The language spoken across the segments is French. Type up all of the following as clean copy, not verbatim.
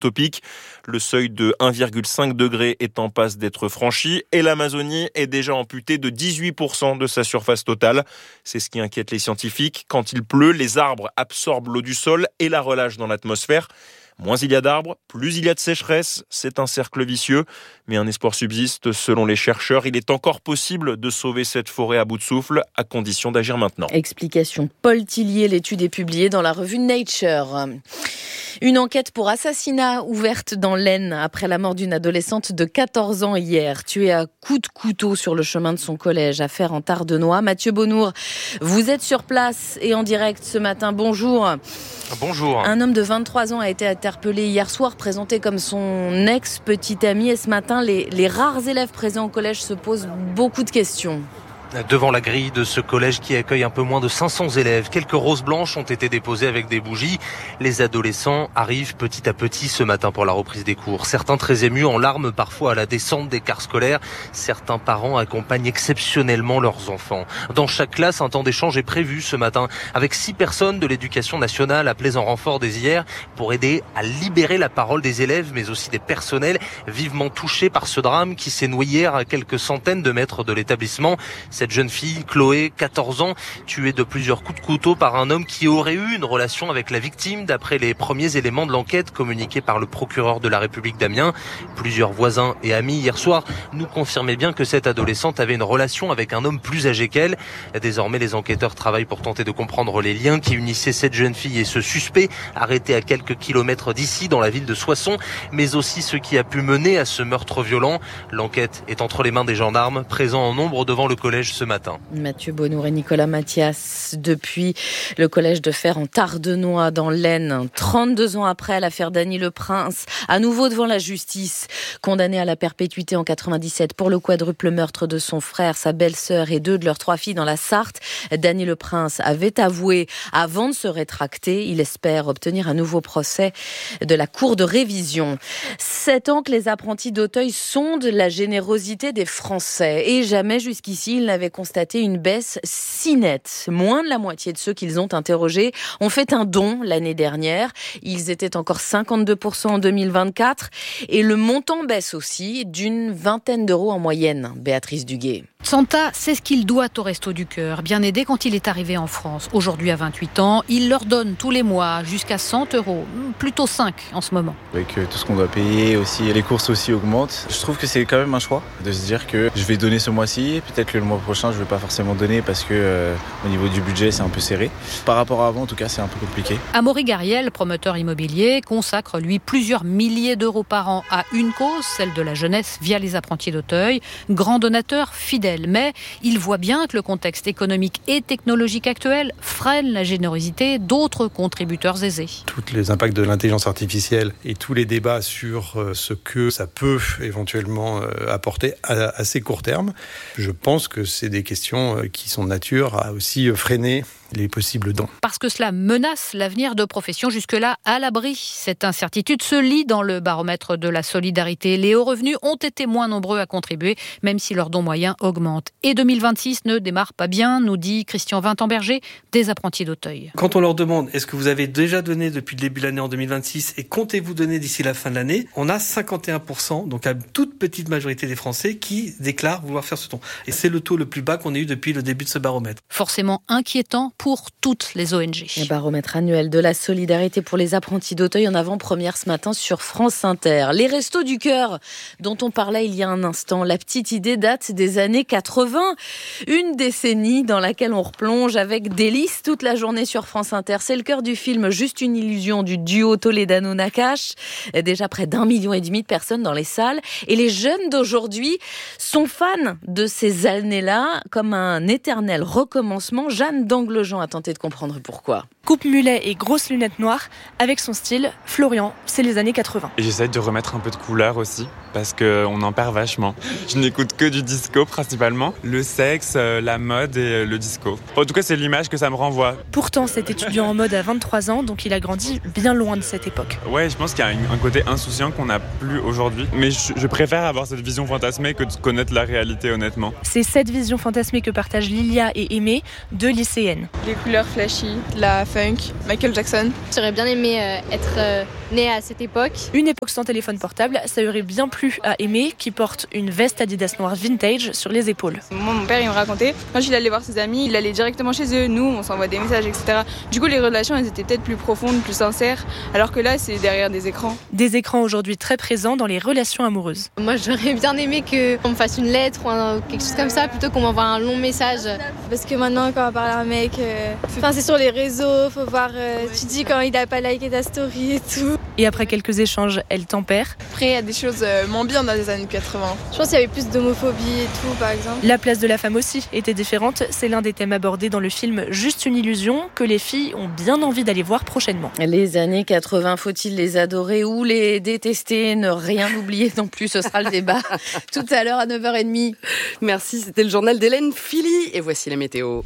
topique. Le seuil de 1,5 degré est en passe d'être franchi et l'Amazonie est déjà amputée de 18% de sa surface totale. C'est ce qui inquiète les scientifiques. Quand il pleut, les arbres absorbent l'eau du sol et la relâchent dans l'atmosphère. Moins il y a d'arbres, plus il y a de sécheresse. C'est un cercle vicieux, mais un espoir subsiste. Selon les chercheurs, il est encore possible de sauver cette forêt à bout de souffle, à condition d'agir maintenant. Explication Paul Tillier, l'étude est publiée dans la revue Nature. Une enquête pour assassinat ouverte dans l'Aisne après la mort d'une adolescente de 14 ans hier, tuée à coups de couteau sur le chemin de son collège. Affaire en Tardenois. Mathieu Bonnour, vous êtes sur place et en direct ce matin. Bonjour. Bonjour. Un homme de 23 ans a été interpellé hier soir, présenté comme son ex-petit ami. Et ce matin, les rares élèves présents au collège se posent beaucoup de questions. Devant la grille de ce collège qui accueille un peu moins de 500 élèves, quelques roses blanches ont été déposées avec des bougies. Les adolescents arrivent petit à petit ce matin pour la reprise des cours. Certains très émus, en larmes parfois à la descente des cars scolaires. Certains parents accompagnent exceptionnellement leurs enfants. Dans chaque classe, un temps d'échange est prévu ce matin avec 6 personnes de l'éducation nationale appelées en renfort dès hier pour aider à libérer la parole des élèves mais aussi des personnels vivement touchés par ce drame qui s'est noué hier à quelques centaines de mètres de l'établissement. Cette jeune fille, Chloé, 14 ans, tuée de plusieurs coups de couteau par un homme qui aurait eu une relation avec la victime d'après les premiers éléments de l'enquête communiqués par le procureur de la République d'Amiens. Plusieurs voisins et amis hier soir nous confirmaient bien que cette adolescente avait une relation avec un homme plus âgé qu'elle. Désormais, les enquêteurs travaillent pour tenter de comprendre les liens qui unissaient cette jeune fille et ce suspect arrêté à quelques kilomètres d'ici dans la ville de Soissons, mais aussi ce qui a pu mener à ce meurtre violent. L'enquête est entre les mains des gendarmes présents en nombre devant le collège ce matin. Mathieu Bonnour et Nicolas Mathias depuis le collège de Fer en Tardenois dans l'Aisne. 32 ans après l'affaire Dany Le Prince, à nouveau devant la justice, condamné à la perpétuité en 97 pour le quadruple meurtre de son frère, sa belle-sœur et 2 de leurs 3 filles dans la Sarthe. Dany Le Prince avait avoué avant de se rétracter. Il espère obtenir un nouveau procès de la cour de révision. 7 ans que les apprentis d'Auteuil sondent la générosité des Français et jamais jusqu'ici ils n'avaient constaté une baisse si nette. Moins de la moitié de ceux qu'ils ont interrogés ont fait un don l'année dernière. Ils étaient encore 52% en 2024 et le montant baisse aussi d'une vingtaine d'euros en moyenne. Béatrice Duguay. Santa, c'est ce qu'il doit au Resto du Cœur, bien aidé quand il est arrivé en France. Aujourd'hui à 28 ans, il leur donne tous les mois jusqu'à 100 euros, plutôt 5 en ce moment. Avec tout ce qu'on doit payer aussi, les courses aussi augmentent. Je trouve que c'est quand même un choix de se dire que je vais donner ce mois-ci, peut-être que le mois prochain je ne vais pas forcément donner parce que au niveau du budget c'est un peu serré. Par rapport à avant en tout cas c'est un peu compliqué. Amaury Gariel, promoteur immobilier, consacre lui plusieurs milliers d'euros par an à une cause, celle de la jeunesse via les apprentis d'Auteuil. Grand donateur fidèle. Mais il voit bien que le contexte économique et technologique actuel freine la générosité d'autres contributeurs aisés. Tous les impacts de l'intelligence artificielle et tous les débats sur ce que ça peut éventuellement apporter à assez court terme, je pense que c'est des questions qui sont de nature à aussi freiner les possibles dons. Parce que cela menace l'avenir de professions jusque-là à l'abri. Cette incertitude se lit dans le baromètre de la solidarité. Les hauts revenus ont été moins nombreux à contribuer, même si leurs dons moyens augmentent. Et 2026 ne démarre pas bien, nous dit Christian Vintemberger, des apprentis d'Auteuil. Quand on leur demande est-ce que vous avez déjà donné depuis le début de l'année en 2026 et comptez-vous donner d'ici la fin de l'année, on a 51%, donc la toute petite majorité des Français qui déclarent vouloir faire ce don. Et c'est le taux le plus bas qu'on ait eu depuis le début de ce baromètre. Forcément inquiétant pour toutes les ONG. Le baromètre annuel de la solidarité pour les apprentis d'Auteuil en avant-première ce matin sur France Inter. Les Restos du Cœur dont on parlait il y a un instant, la petite idée date des années 80. Une décennie dans laquelle on replonge avec délice toute la journée sur France Inter. C'est le cœur du film Juste une illusion du duo Toledano-Nakache. Déjà près d'1,5 million de personnes dans les salles. Et les jeunes d'aujourd'hui sont fans de ces années-là comme un éternel recommencement. Jeanne d'Anglejean a tenté de comprendre pourquoi. Coupe mulet et grosses lunettes noires, avec son style, Florian, c'est les années 80. Et j'essaie de remettre un peu de couleur aussi, parce qu'on en perd vachement. Je n'écoute que du disco principalement, le sexe, la mode et le disco. En tout cas, c'est l'image que ça me renvoie. Pourtant, cet étudiant en mode a 23 ans, donc il a grandi bien loin de cette époque. Ouais, je pense qu'il y a un côté insouciant qu'on n'a plus aujourd'hui. Mais je préfère avoir cette vision fantasmée que de connaître la réalité honnêtement. C'est cette vision fantasmée que partagent Lilia et Aimée, deux lycéennes. Les couleurs flashy, la funk, Michael Jackson. J'aurais bien aimé être née à cette époque. Une époque sans téléphone portable, ça aurait bien plu à Aimé qui porte une veste Adidas noire vintage sur les épaules. Moi, mon père, il me racontait, quand il allait voir ses amis, il allait directement chez eux, nous, on s'envoie des messages, etc. Du coup, les relations, elles étaient peut-être plus profondes, plus sincères, alors que là, c'est derrière des écrans. Des écrans aujourd'hui très présents dans les relations amoureuses. Moi, j'aurais bien aimé qu'on me fasse une lettre ou quelque chose comme ça, plutôt qu'on m'envoie un long message. Parce que maintenant, quand on parle à un mec, c'est sur les réseaux, faut voir, tu dis quand il n'a pas liké ta story et tout. Et après quelques échanges, elle tempère. Après, il y a des choses moins bien dans les années 80. Je pense qu'il y avait plus d'homophobie et tout, par exemple. La place de la femme aussi était différente. C'est l'un des thèmes abordés dans le film Juste une illusion, que les filles ont bien envie d'aller voir prochainement. Les années 80, faut-il les adorer ou les détester? Ne rien oublier non plus, ce sera le débat tout à l'heure à 9h30. Merci, c'était le journal d'Hélène Philly. Et voici la météo.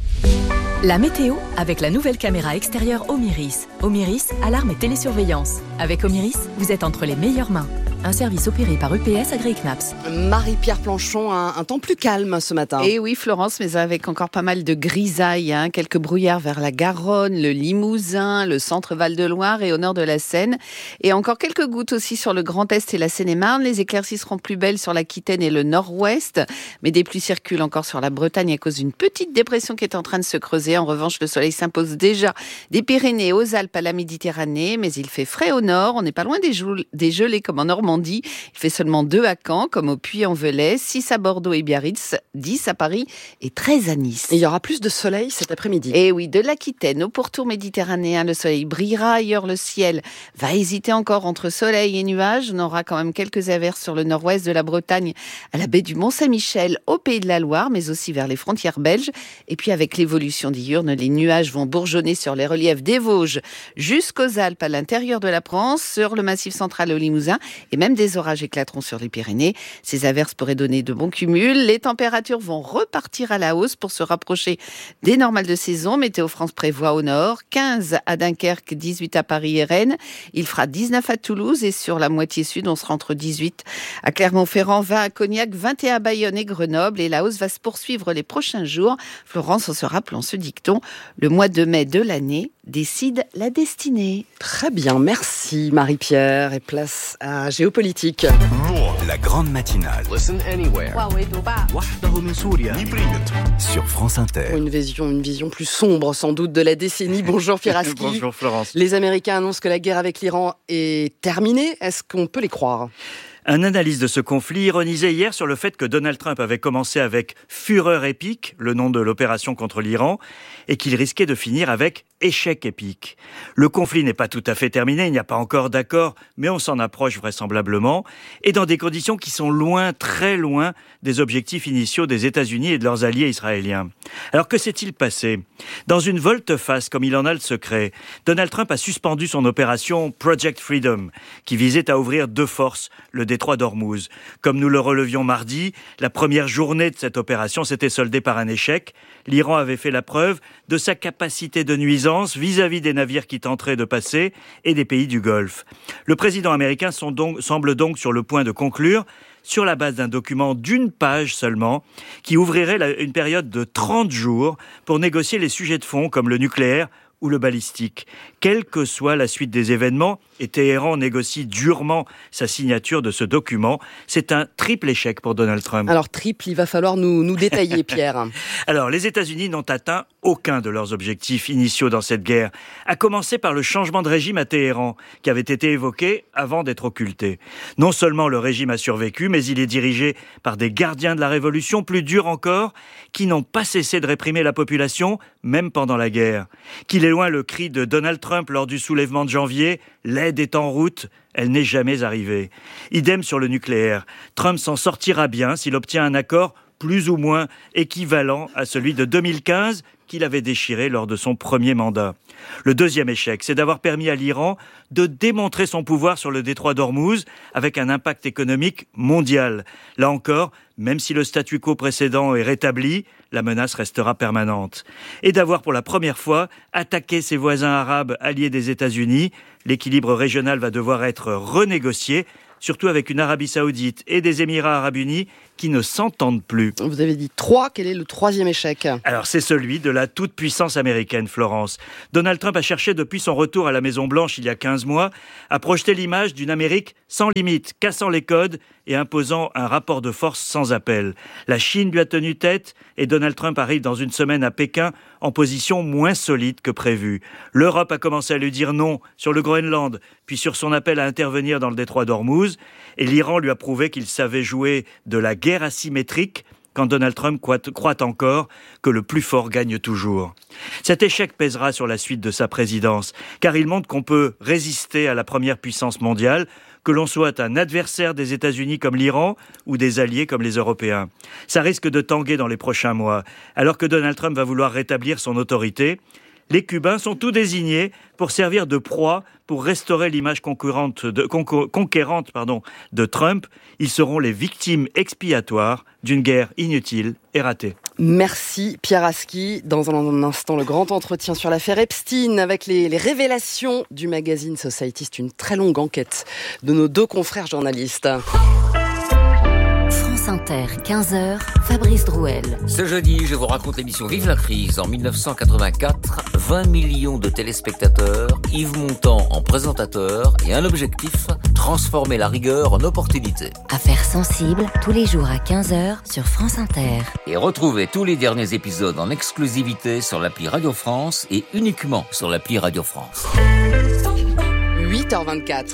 La météo avec la nouvelle caméra extérieure Omiris. Omiris, alarme et télésurveillance. Avec Omiris, vous êtes entre les meilleures mains. Un service opéré par UPS AgriKnaps. Marie-Pierre Planchon, un temps plus calme ce matin. Et oui, Florence, mais avec encore pas mal de grisailles, quelques brouillards vers la Garonne, le Limousin, le centre Val-de-Loire et au nord de la Seine. Et encore quelques gouttes aussi sur le Grand Est et la Seine-et-Marne. Les éclaircies seront plus belles sur l'Aquitaine et le nord-ouest. Mais des pluies circulent encore sur la Bretagne à cause d'une petite dépression qui est en train de se creuser. En revanche, le soleil s'impose déjà des Pyrénées aux Alpes à la Méditerranée. Mais il fait frais au nord. On n'est pas loin des gelées comme en Normandie. Il fait seulement 2 à Caen, comme au Puy-en-Velay, 6 à Bordeaux et Biarritz, 10 à Paris et 13 à Nice. Et il y aura plus de soleil cet après-midi. Et oui, de l'Aquitaine au pourtour méditerranéen, le soleil brillera. Ailleurs, le ciel va hésiter encore entre soleil et nuages. On aura quand même quelques averses sur le nord-ouest de la Bretagne, à la baie du Mont-Saint-Michel, au Pays de la Loire, mais aussi vers les frontières belges. Et puis avec l'évolution diurne, les nuages vont bourgeonner sur les reliefs des Vosges jusqu'aux Alpes à l'intérieur de la France, sur le Massif central au Limousin, et même des orages éclateront sur les Pyrénées. Ces averses pourraient donner de bons cumuls. Les températures vont repartir à la hausse pour se rapprocher des normales de saison. Météo France prévoit au nord 15 à Dunkerque, 18 à Paris et Rennes. Il fera 19 à Toulouse et sur la moitié sud, on sera entre 18 à Clermont-Ferrand, 20 à Cognac, 21 à Bayonne et Grenoble. Et la hausse va se poursuivre les prochains jours. Florence, en se rappelant ce dicton, le mois de mai de l'année décide la destinée. Très bien, merci Marie-Pierre. Et place à Géopolitique. La grande matinale. Listen anywhere. Sur France Inter. Une vision plus sombre sans doute de la décennie. Bonjour Pieraski. Bonjour Florence. Les Américains annoncent que la guerre avec l'Iran est terminée. Est-ce qu'on peut les croire ? Un analyste de ce conflit ironisait hier sur le fait que Donald Trump avait commencé avec « Fureur épique », le nom de l'opération contre l'Iran, et qu'il risquait de finir avec « échec épique ». Le conflit n'est pas tout à fait terminé, il n'y a pas encore d'accord, mais on s'en approche vraisemblablement, et dans des conditions qui sont loin, très loin, des objectifs initiaux des États-Unis et de leurs alliés israéliens. Alors que s'est-il passé ? Dans une volte-face, comme il en a le secret, Donald Trump a suspendu son opération Project Freedom, qui visait à ouvrir de force le détroit d'Ormuz. Comme nous le relevions mardi, la première journée de cette opération s'était soldée par un échec. L'Iran avait fait la preuve de sa capacité de nuisance vis-à-vis des navires qui tenteraient de passer et des pays du Golfe. Le président américain semble donc sur le point de conclure sur la base d'un document d'une page seulement, qui ouvrirait une période de 30 jours pour négocier les sujets de fond comme le nucléaire ou le balistique. Quelle que soit la suite des événements, et Téhéran négocie durement sa signature de ce document, c'est un triple échec pour Donald Trump. Alors triple, il va falloir nous détailler, Pierre. Alors, les États-Unis n'ont atteint aucun de leurs objectifs initiaux dans cette guerre, à commencer par le changement de régime à Téhéran, qui avait été évoqué avant d'être occulté. Non seulement le régime a survécu, mais il est dirigé par des gardiens de la révolution, plus durs encore, qui n'ont pas cessé de réprimer la population, même pendant la guerre. Qu'il est loin le cri de Donald Trump lors du soulèvement de janvier, l'aide est en route, elle n'est jamais arrivée. Idem sur le nucléaire. Trump s'en sortira bien s'il obtient un accord plus ou moins équivalent à celui de 2015 qu'il avait déchiré lors de son premier mandat. Le deuxième échec, c'est d'avoir permis à l'Iran de démontrer son pouvoir sur le détroit d'Ormuz avec un impact économique mondial. Là encore, même si le statu quo précédent est rétabli, la menace restera permanente. Et d'avoir pour la première fois attaqué ses voisins arabes alliés des États-Unis, l'équilibre régional va devoir être renégocié surtout avec une Arabie Saoudite et des Émirats Arabes Unis qui ne s'entendent plus. Vous avez dit 3, quel est le 3e échec ? Alors c'est celui de la toute-puissance américaine, Florence. Donald Trump a cherché depuis son retour à la Maison-Blanche il y a 15 mois à projeter l'image d'une Amérique sans limite, cassant les codes et imposant un rapport de force sans appel. La Chine lui a tenu tête et Donald Trump arrive dans une semaine à Pékin en position moins solide que prévu. L'Europe a commencé à lui dire non sur le Groenland, puis sur son appel à intervenir dans le détroit d'Ormuz, et l'Iran lui a prouvé qu'il savait jouer de la guerre asymétrique quand Donald Trump croit encore que le plus fort gagne toujours. Cet échec pèsera sur la suite de sa présidence, car il montre qu'on peut résister à la première puissance mondiale, que l'on soit un adversaire des États-Unis comme l'Iran ou des alliés comme les Européens. Ça risque de tanguer dans les prochains mois. Alors que Donald Trump va vouloir rétablir son autorité, les Cubains sont tout désignés pour servir de proie pour restaurer l'image conquérante de Trump. Ils seront les victimes expiatoires d'une guerre inutile et ratée. Merci Pierre Aski. Dans un instant, le grand entretien sur l'affaire Epstein avec les révélations du magazine Society. C'est une très longue enquête de nos 2 confrères journalistes. France Inter, 15h, Fabrice Drouel. Ce jeudi, je vous raconte l'émission Vive la crise. En 1984, 20 millions de téléspectateurs, Yves Montand en présentateur et un objectif, transformer la rigueur en opportunité. Affaires sensibles, tous les jours à 15h sur France Inter. Et retrouvez tous les derniers épisodes en exclusivité sur l'appli Radio France et uniquement sur l'appli Radio France. 8h24.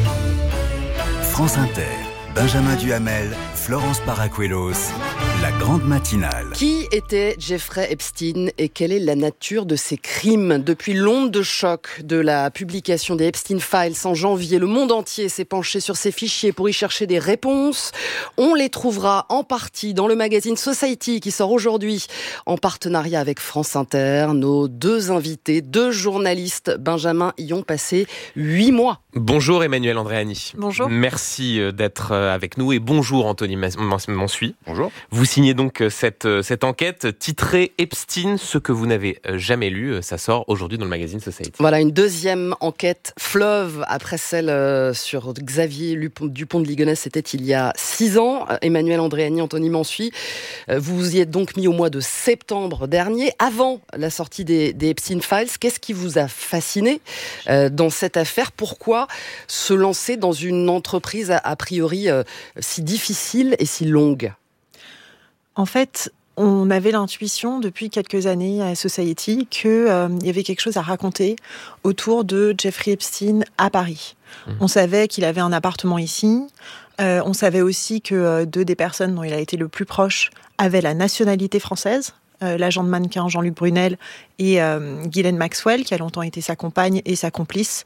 France Inter. Benjamin Duhamel, Florence Paracuelos, la grande matinale. Qui était Jeffrey Epstein et quelle est la nature de ses crimes ? Depuis l'onde de choc de la publication des Epstein Files en janvier, le monde entier s'est penché sur ces fichiers pour y chercher des réponses. On les trouvera en partie dans le magazine Society qui sort aujourd'hui en partenariat avec France Inter. Nos 2 invités, 2 journalistes, Benjamin, y ont passé 8 mois. Bonjour Emmanuel Andréani. Bonjour. Merci d'être avec nous et bonjour Anthony Mansuy. Bonjour. Vous signez donc cette enquête titrée Epstein, ce que vous n'avez jamais lu. Ça sort aujourd'hui dans le magazine Society. Voilà, une 2e enquête fleuve après celle sur Xavier Dupont de Ligonnès. C'était il y a 6 ans. Emmanuel Andréani, Anthony Mansuy, vous vous y êtes donc mis au mois de septembre dernier, avant la sortie des Epstein Files. Qu'est-ce qui vous a fasciné dans cette affaire ? Pourquoi se lancer dans une entreprise a priori si difficile et si longue ? En fait, on avait l'intuition depuis quelques années à Society qu'il y avait quelque chose à raconter autour de Jeffrey Epstein à Paris. On savait qu'il avait un appartement ici. On savait aussi que 2 des personnes dont il a été le plus proche avaient la nationalité française. L'agent de mannequin Jean-Luc Brunel et Ghislaine Maxwell, qui a longtemps été sa compagne et sa complice.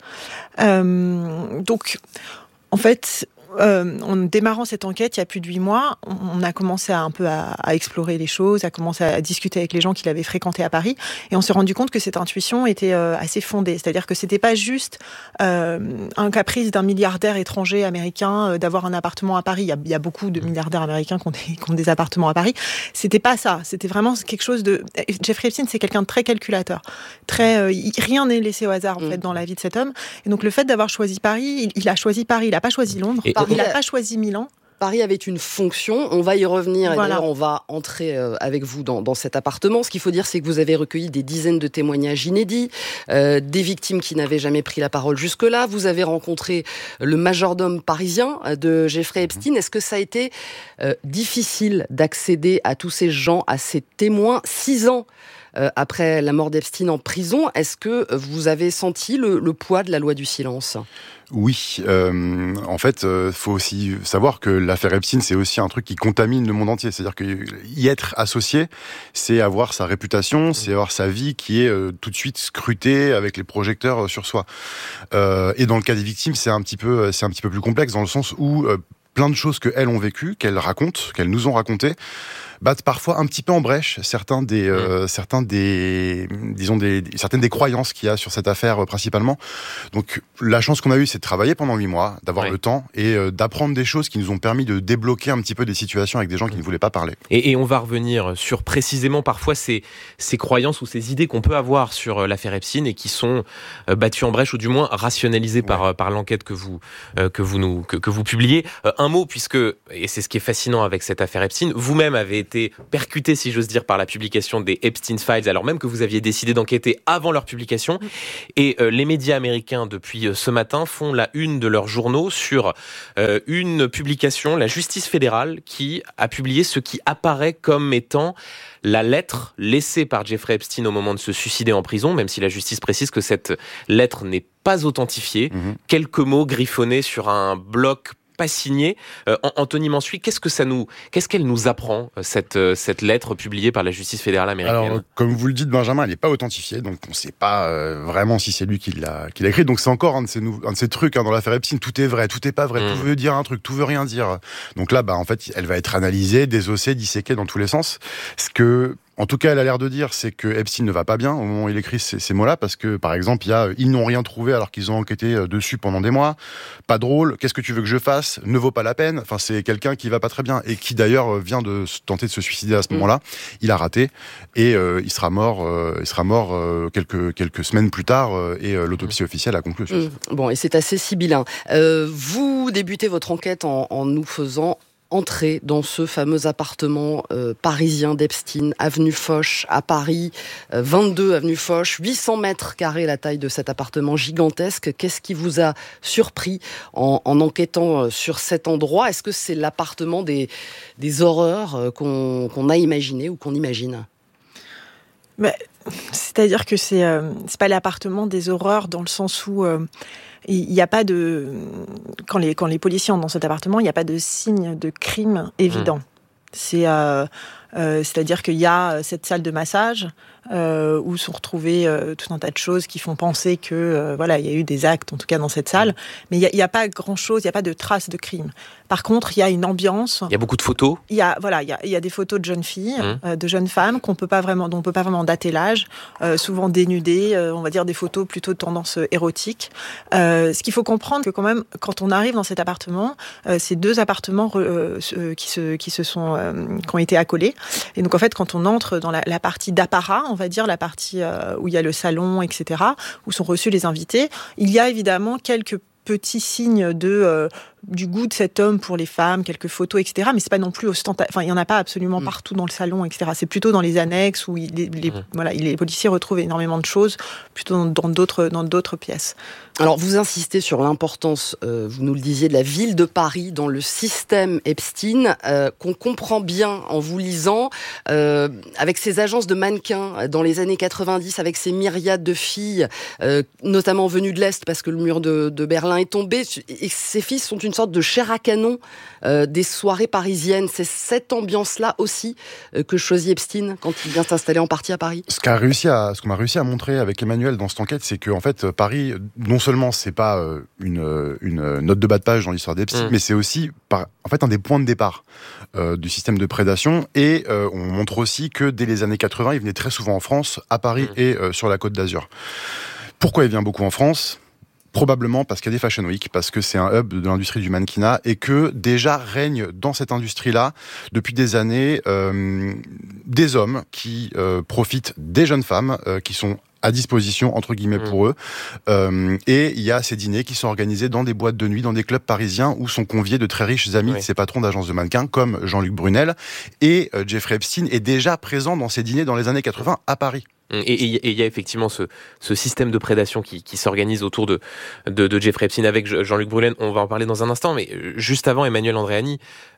Donc, en fait, en démarrant cette enquête, il y a plus de 8 mois, on a commencé à explorer les choses, à commencer à discuter avec les gens qu'il avait fréquentés à Paris, et on s'est rendu compte que cette intuition était assez fondée. C'est-à-dire que c'était pas juste un caprice d'un milliardaire étranger américain d'avoir un appartement à Paris. Il y a beaucoup de milliardaires américains qui ont des appartements à Paris. C'était pas ça. C'était vraiment quelque chose de... Jeffrey Epstein, c'est quelqu'un de très calculateur. Rien n'est laissé au hasard, en fait, dans la vie de cet homme. Et donc, le fait d'avoir choisi Paris, il a choisi Paris, il a pas choisi Londres. Il n'a pas choisi Milan. Paris avait une fonction, on va y revenir, et voilà. d'ailleurs on va entrer avec vous dans cet appartement. Ce qu'il faut dire, c'est que vous avez recueilli des dizaines de témoignages inédits, des victimes qui n'avaient jamais pris la parole jusque-là. Vous avez rencontré le majordome parisien de Jeffrey Epstein. Est-ce que ça a été difficile d'accéder à tous ces gens, à ces témoins, 6 ans après la mort d'Epstein en prison? Est-ce que vous avez senti le poids de la loi du silence ? Oui, en fait, faut aussi savoir que l'affaire Epstein, c'est aussi un truc qui contamine le monde entier. C'est-à-dire que y être associé, c'est avoir sa réputation, c'est avoir sa vie qui est tout de suite scrutée avec les projecteurs sur soi. Et dans le cas des victimes, c'est un petit peu plus complexe dans le sens où plein de choses qu'elles ont vécues, qu'elles racontent, qu'elles nous ont racontées, battent parfois un petit peu en brèche certaines des croyances qu'il y a sur cette affaire principalement. Donc la chance qu'on a eue, c'est de travailler pendant 8 mois, d'avoir le temps et d'apprendre des choses qui nous ont permis de débloquer un petit peu des situations avec des gens qui ne voulaient pas parler. Et on va revenir sur précisément parfois ces croyances ou ces idées qu'on peut avoir sur l'affaire Epstein et qui sont battues en brèche ou du moins rationalisées par l'enquête que vous publiez. Un mot, puisque, et c'est ce qui est fascinant avec cette affaire Epstein, vous-même avez été percuté, si j'ose dire, par la publication des Epstein Files, alors même que vous aviez décidé d'enquêter avant leur publication. Et les médias américains, depuis ce matin, font la une de leurs journaux sur une publication, la justice fédérale, qui a publié ce qui apparaît comme étant la lettre laissée par Jeffrey Epstein au moment de se suicider en prison, même si la justice précise que cette lettre n'est pas authentifiée. Quelques mots griffonnés sur un bloc pas signé. Anthony Mansuy, qu'est-ce qu'elle nous apprend, cette lettre publiée par la justice fédérale américaine? Alors, comme vous le dites, Benjamin, elle n'est pas authentifiée, donc on ne sait pas vraiment si c'est lui qui l'a écrit. Donc c'est encore un de ces trucs dans l'affaire Epstein, tout est vrai, tout n'est pas vrai, tout veut dire un truc, tout veut rien dire. Donc là, en fait, elle va être analysée, désossée, disséquée dans tous les sens. Ce que En tout cas, elle a l'air de dire, c'est que Epstein ne va pas bien au moment où il écrit ces mots-là, parce que, par exemple, ils n'ont rien trouvé alors qu'ils ont enquêté dessus pendant des mois. Pas drôle. Qu'est-ce que tu veux que je fasse? Ne vaut pas la peine. Enfin, c'est quelqu'un qui va pas très bien et qui d'ailleurs vient de tenter de se suicider à ce moment-là. Il a raté et il sera mort. Quelques semaines plus tard et l'autopsie officielle a conclu. Bon, et c'est assez sibyllin. Vous débutez votre enquête en nous faisant entrer dans ce fameux appartement parisien d'Epstein, avenue Foch, à Paris, 22 avenue Foch, 800 mètres carrés la taille de cet appartement gigantesque. Qu'est-ce qui vous a surpris en enquêtant sur cet endroit? Est-ce que c'est l'appartement des horreurs qu'on a imaginé ou qu'on imagine? C'est-à-dire que c'est pas l'appartement des horreurs dans le sens où il n'y a pas de... Quand les policiers entrent dans cet appartement, il n'y a pas de signe de crime évident. C'est-à-dire qu'il y a cette salle de massage où sont retrouvées tout un tas de choses qui font penser que il y a eu des actes, en tout cas dans cette salle. Mais il n'y a pas grand-chose, il n'y a pas de traces de crime. Par contre, il y a une ambiance. Il y a beaucoup de photos. Il y a des photos de jeunes filles, de jeunes femmes dont on peut pas vraiment dater l'âge, souvent dénudées, on va dire des photos plutôt de tendance érotique. Ce qu'il faut comprendre, que quand même, quand on arrive dans cet appartement, c'est 2 appartements qui ont été accolés. Et donc en fait, quand on entre dans la partie d'apparat, on va dire la partie où il y a le salon, etc., où sont reçus les invités, il y a évidemment quelques petits signes du goût de cet homme pour les femmes, quelques photos, etc. Mais c'est pas non plus ostentatoire. Enfin, il y en a pas absolument partout dans le salon, etc. C'est plutôt dans les annexes où les policiers retrouvent énormément de choses, plutôt dans d'autres pièces. Alors, vous insistez sur l'importance, vous nous le disiez, de la ville de Paris dans le système Epstein, qu'on comprend bien en vous lisant, avec ces agences de mannequins dans les années 90, avec ces myriades de filles, notamment venues de l'Est, parce que le mur de Berlin est tombé, et ces filles sont une sorte de chair à canon des soirées parisiennes. C'est cette ambiance-là aussi que choisit Epstein quand il vient s'installer en partie à Paris. Ce qu'on a réussi à montrer avec Emmanuel dans cette enquête, c'est que en fait Paris, non seulement c'est pas une note de bas de page dans l'histoire d'Epstein, mais c'est aussi un des points de départ du système de prédation. Et on montre aussi que dès les années 80, il venait très souvent en France, à Paris et sur la Côte d'Azur. Pourquoi il vient beaucoup en France ? Probablement parce qu'il y a des Fashion Week, parce que c'est un hub de l'industrie du mannequinat et que déjà règne dans cette industrie-là depuis des années des hommes qui profitent des jeunes femmes qui sont à disposition, entre guillemets, pour eux. Et il y a ces dîners qui sont organisés dans des boîtes de nuit, dans des clubs parisiens où sont conviés de très riches amis de ces patrons d'agences de mannequins, comme Jean-Luc Brunel. Et Jeffrey Epstein est déjà présent dans ces dîners dans les années 80 à Paris. Et il y a effectivement ce système de prédation qui s'organise autour de Jeffrey Epstein avec Jean-Luc Brunel. On va en parler dans un instant, mais juste avant, Emmanuel Andréani,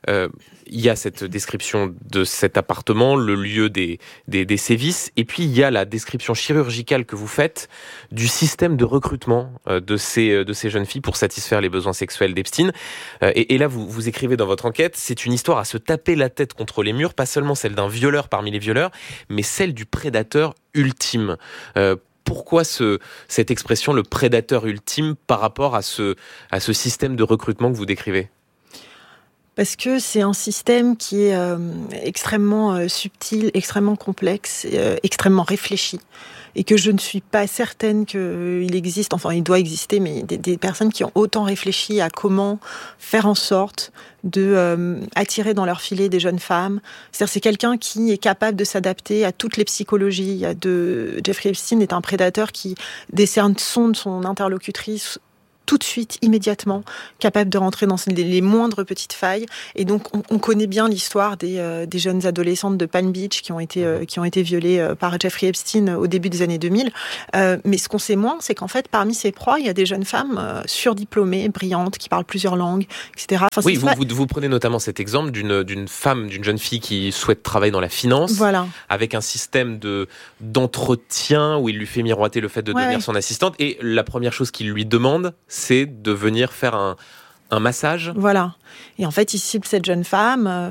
il y a cette description de cet appartement, le lieu des sévices, et puis il y a la description chirurgicale que vous faites du système de recrutement de ces jeunes filles pour satisfaire les besoins sexuels d'Epstein. Et là, vous écrivez dans votre enquête, c'est une histoire à se taper la tête contre les murs, pas seulement celle d'un violeur parmi les violeurs, mais celle du prédateur ultime. Pourquoi cette expression, le prédateur ultime, par rapport à ce système de recrutement que vous décrivez ? Parce que c'est un système qui est extrêmement subtil, extrêmement complexe, extrêmement réfléchi. Et que je ne suis pas certaine qu'il existe, enfin il doit exister, mais des personnes qui ont autant réfléchi à comment faire en sorte de attirer dans leur filet des jeunes femmes. C'est-à-dire c'est quelqu'un qui est capable de s'adapter à toutes les psychologies. Jeffrey Epstein est un prédateur qui sonde son interlocutrice tout de suite, immédiatement, capable de rentrer dans les moindres petites failles. Et donc, on connaît bien l'histoire des jeunes adolescentes de Palm Beach qui ont été violées par Jeffrey Epstein au début des années 2000. Mais ce qu'on sait moins, c'est qu'en fait, parmi ses proies, il y a des jeunes femmes surdiplômées, brillantes, qui parlent plusieurs langues, etc. Enfin, oui, vous prenez notamment cet exemple d'une jeune fille qui souhaite travailler dans la finance, voilà, avec un système d'entretien où il lui fait miroiter le fait de devenir son assistante. Et la première chose qu'il lui demande, c'est de venir faire un massage. Voilà. Et en fait, il cible cette jeune femme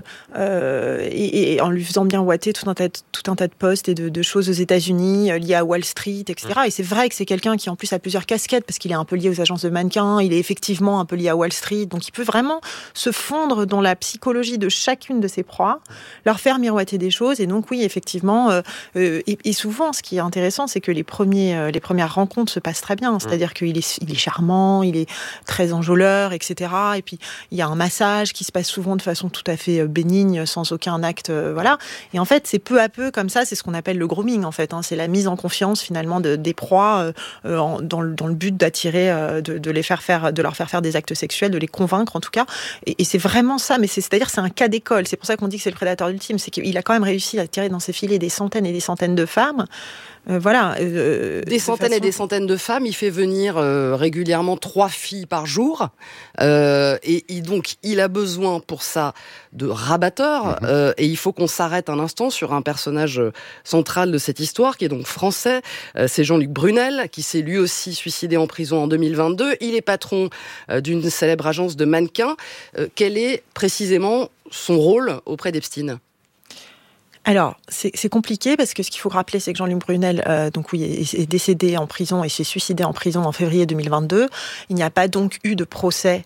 et en lui faisant bien ouater tout un tas de postes et de choses aux États-Unis liées à Wall Street, etc. Et c'est vrai que c'est quelqu'un qui en plus a plusieurs casquettes parce qu'il est un peu lié aux agences de mannequins, il est effectivement un peu lié à Wall Street, donc il peut vraiment se fondre dans la psychologie de chacune de ses proies, leur faire miroiter des choses. Et donc oui, effectivement, et souvent, ce qui est intéressant, c'est que les premières rencontres se passent très bien. C'est-à-dire qu'il est charmant, il est très enjôleur, etc. Et puis il y a un massage qui se passe souvent de façon tout à fait bénigne, sans aucun acte, voilà. Et en fait, c'est peu à peu comme ça, c'est ce qu'on appelle le grooming, en fait. C'est la mise en confiance, finalement, des proies dans le but d'attirer, de leur faire faire des actes sexuels, de les convaincre, en tout cas. Et c'est vraiment ça, mais c'est-à-dire c'est un cas d'école. C'est pour ça qu'on dit que c'est le prédateur ultime. C'est qu'il a quand même réussi à tirer dans ses filets des centaines et des centaines de femmes. Des centaines et des centaines de femmes. Il fait venir régulièrement 3 filles par jour. Et donc, il a besoin pour ça de rabatteurs. Et il faut qu'on s'arrête un instant sur un personnage central de cette histoire, qui est donc français. C'est Jean-Luc Brunel, qui s'est lui aussi suicidé en prison en 2022. Il est patron d'une célèbre agence de mannequins. Quel est précisément son rôle auprès d'Epstein ? Alors, c'est compliqué parce que ce qu'il faut rappeler, c'est que Jean-Luc Brunel, est décédé en prison et s'est suicidé en prison en février 2022. Il n'y a pas donc eu de procès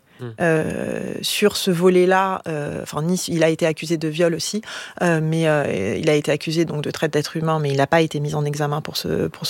sur ce volet-là. Il a été accusé de viol aussi, mais il a été accusé donc de traite d'être humain, mais il n'a pas été mis en examen pour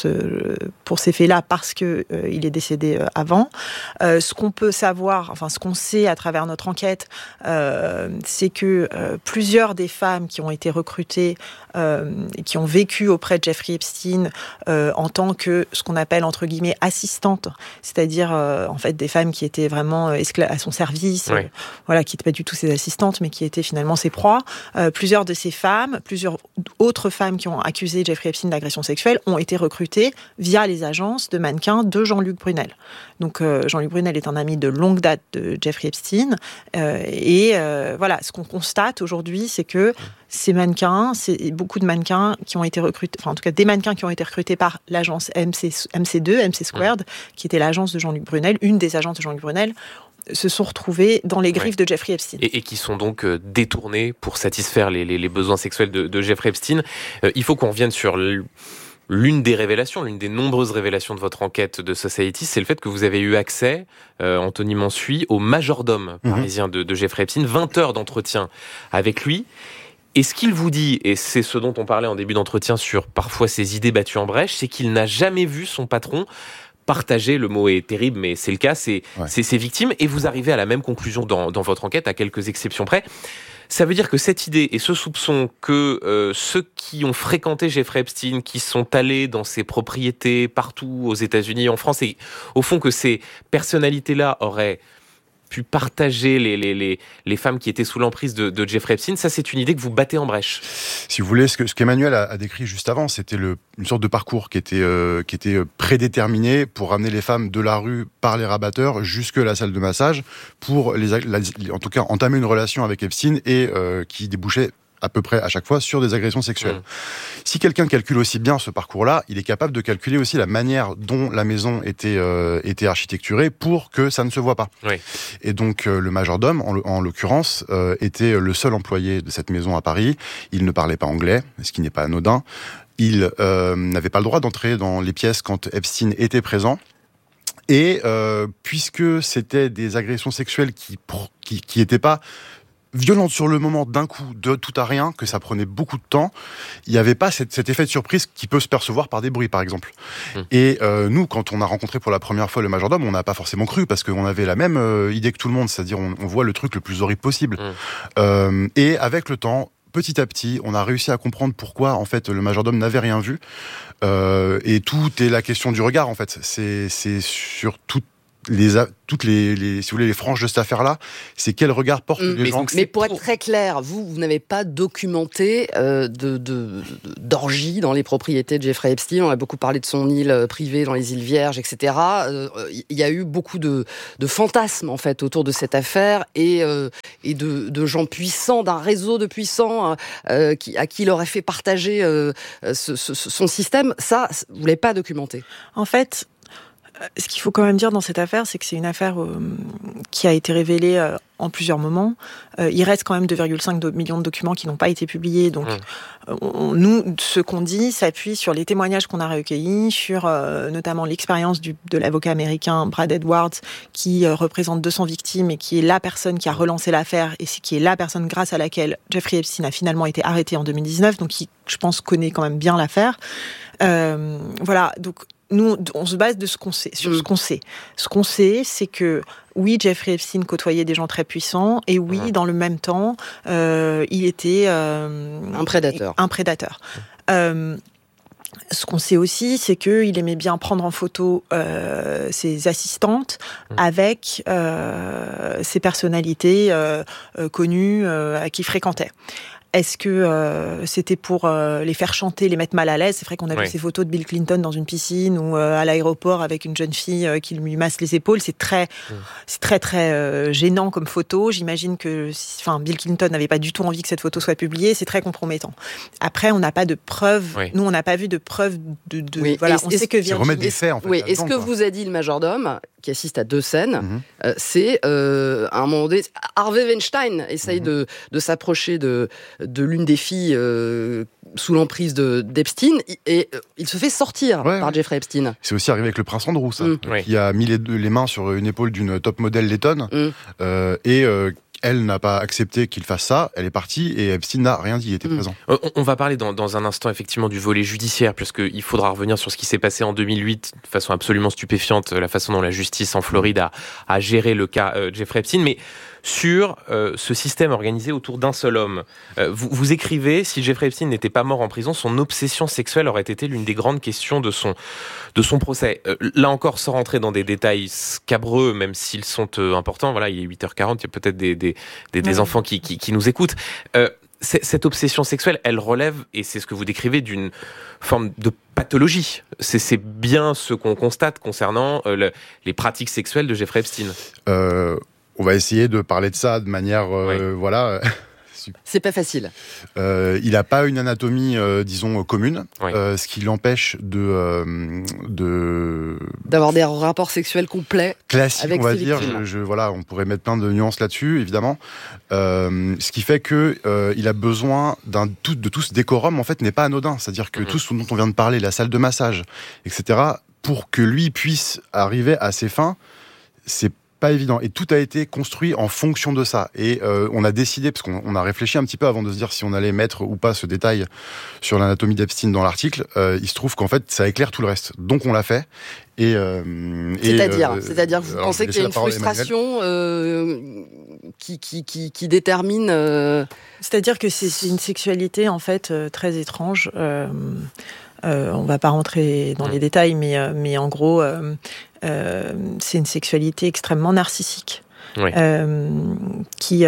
ces faits-là parce que il est décédé avant. Ce qu'on peut savoir, ce qu'on sait à travers notre enquête, c'est que plusieurs des femmes qui ont été recrutées et qui ont vécu auprès de Jeffrey Epstein en tant que ce qu'on appelle entre guillemets assistantes, c'est-à-dire en fait des femmes qui étaient vraiment à son service, qui n'étaient pas du tout ses assistantes, mais qui étaient finalement ses proies. Plusieurs de ces femmes, plusieurs autres femmes qui ont accusé Jeffrey Epstein d'agression sexuelle ont été recrutées via les agences de mannequins de Jean-Luc Brunel. Donc Jean-Luc Brunel est un ami de longue date de Jeffrey Epstein. Voilà, ce qu'on constate aujourd'hui, c'est que ces mannequins, c'est beaucoup de mannequins qui ont été recrutés, en tout cas des mannequins qui ont été recrutés par l'agence MC2, MC Squared, qui était l'agence de Jean-Luc Brunel, une des agences de Jean-Luc Brunel, se sont retrouvés dans les griffes de Jeffrey Epstein. Et qui sont donc détournés pour satisfaire les besoins sexuels de Jeffrey Epstein. Il faut qu'on revienne sur l'une des nombreuses révélations de votre enquête de Society, c'est le fait que vous avez eu accès, Anthony Mansuy, au majordome parisien de Jeffrey Epstein, 20 heures d'entretien avec lui. Et ce qu'il vous dit, et c'est ce dont on parlait en début d'entretien sur parfois ses idées battues en brèche, c'est qu'il n'a jamais vu son patron partager, le mot est terrible, mais c'est le cas, ses victimes. Et vous arrivez à la même conclusion dans votre enquête, à quelques exceptions près. Ça veut dire que cette idée et ce soupçon que ceux qui ont fréquenté Jeffrey Epstein, qui sont allés dans ses propriétés partout aux États-Unis et en France, et au fond que ces personnalités-là auraient pu partager les femmes qui étaient sous l'emprise de Jeffrey Epstein, ça c'est une idée que vous battez en brèche. Si vous voulez, ce qu'Emmanuel a décrit juste avant, c'était une sorte de parcours qui était prédéterminé pour ramener les femmes de la rue par les rabatteurs jusque la salle de massage pour en tout cas entamer une relation avec Epstein et qui débouchait à peu près à chaque fois sur des agressions sexuelles. Si quelqu'un calcule aussi bien ce parcours-là, il est capable de calculer aussi la manière dont la maison était architecturée pour que ça ne se voit pas. Et donc le majordome, en l'occurrence, était le seul employé de cette maison à Paris. Il ne parlait pas anglais, ce qui n'est pas anodin. Il n'avait pas le droit d'entrer dans les pièces quand Epstein était présent. Et puisque c'était des agressions sexuelles qui étaient pas violente sur le moment, d'un coup, de tout à rien, que ça prenait beaucoup de temps. Il n'y avait pas cet effet de surprise qui peut se percevoir par des bruits, par exemple. Et nous, quand on a rencontré pour la première fois le majordome, on n'a pas forcément cru, parce qu'on avait la même idée que tout le monde, c'est-à-dire on voit le truc le plus horrible possible. Et avec le temps, petit à petit, on a réussi à comprendre pourquoi, en fait, le majordome n'avait rien vu. Et tout est la question du regard, en fait. C'est sur toutes les si vous voulez, les franges de cette affaire-là, c'est quel regard portent les gens. Mais pour être très clair, vous n'avez pas documenté d'orgie dans les propriétés de Jeffrey Epstein. On a beaucoup parlé de son île privée dans les îles Vierges, etc. Il y a eu beaucoup de fantasmes, en fait, autour de cette affaire et de gens puissants, d'un réseau de puissants à qui il aurait fait partager son système. Ça, vous l'avez pas documenté. En fait, ce qu'il faut quand même dire dans cette affaire, c'est que c'est une affaire qui a été révélée en plusieurs moments. Il reste quand même 2,5 millions de documents qui n'ont pas été publiés. Donc, nous, ce qu'on dit s'appuie sur les témoignages qu'on a recueillis, sur notamment l'expérience de l'avocat américain Brad Edwards, qui représente 200 victimes et qui est la personne qui a relancé l'affaire et qui est la personne grâce à laquelle Jeffrey Epstein a finalement été arrêté en 2019. Donc, qui, je pense, connaît quand même bien l'affaire. Voilà, donc nous, on se base de ce qu'on sait, sur ce qu'on sait. Ce qu'on sait, c'est que, oui, Jeffrey Epstein côtoyait des gens très puissants, et oui, dans le même temps, il était... un prédateur. Ce qu'on sait aussi, c'est qu'il aimait bien prendre en photo ses assistantes avec ses personnalités connues à qui il fréquentait. Est-ce que c'était pour les faire chanter, les mettre mal à l'aise? C'est vrai qu'on a vu ces photos de Bill Clinton dans une piscine ou à l'aéroport avec une jeune fille qui lui masse les épaules. C'est très gênant comme photo. J'imagine que, Bill Clinton n'avait pas du tout envie que cette photo soit publiée. C'est très compromettant. Après, on n'a pas de preuves. Nous, on n'a pas vu de preuves voilà. On sait que Virginie... remettre des faits, en fait. Oui. Est-ce que vous a dit le majordome, qui assiste à 2 scènes, c'est à un moment donné, Harvey Weinstein essaye de s'approcher de l'une des filles sous l'emprise d'Epstein et il se fait sortir par Jeffrey Epstein. C'est aussi arrivé avec le prince Andrew, ça, qui a mis les mains sur une épaule d'une top modèle lettonne elle n'a pas accepté qu'il fasse ça, elle est partie et Epstein n'a rien dit, il était présent. On va parler dans un instant effectivement du volet judiciaire, puisqu'il faudra revenir sur ce qui s'est passé en 2008 de façon absolument stupéfiante, la façon dont la justice en Floride a géré le cas Jeffrey Epstein, mais sur ce système organisé autour d'un seul homme. Vous écrivez, si Jeffrey Epstein n'était pas mort en prison, son obsession sexuelle aurait été l'une des grandes questions de son procès. Là encore, sans rentrer dans des détails scabreux, même s'ils sont importants, voilà, il est 8h40, il y a peut-être des enfants qui nous écoutent. Cette obsession sexuelle, elle relève, et c'est ce que vous décrivez, d'une forme de pathologie. C'est bien ce qu'on constate concernant les pratiques sexuelles de Jeffrey Epstein. On va essayer de parler de ça de manière, voilà... C'est pas facile. Il n'a pas une anatomie, disons, commune, ce qui l'empêche d'avoir des rapports sexuels complets. Classique, avec on va ses dire. Voilà, on pourrait mettre plein de nuances là-dessus, évidemment. Ce qui fait que il a besoin de tout ce décorum, en fait, n'est pas anodin. C'est-à-dire que tout ce dont on vient de parler, la salle de massage, etc., pour que lui puisse arriver à ses fins, c'est pas évident. Et tout a été construit en fonction de ça. Et on a décidé, parce qu'on a réfléchi un petit peu avant de se dire si on allait mettre ou pas ce détail sur l'anatomie d'Epstein dans l'article, il se trouve qu'en fait, ça éclaire tout le reste. Donc on l'a fait. C'est-à-dire que vous pensez qu'il y a une frustration qui détermine... C'est-à-dire que c'est une sexualité, en fait, très étrange. On va pas rentrer dans les détails, mais en gros, c'est une sexualité extrêmement narcissique, qui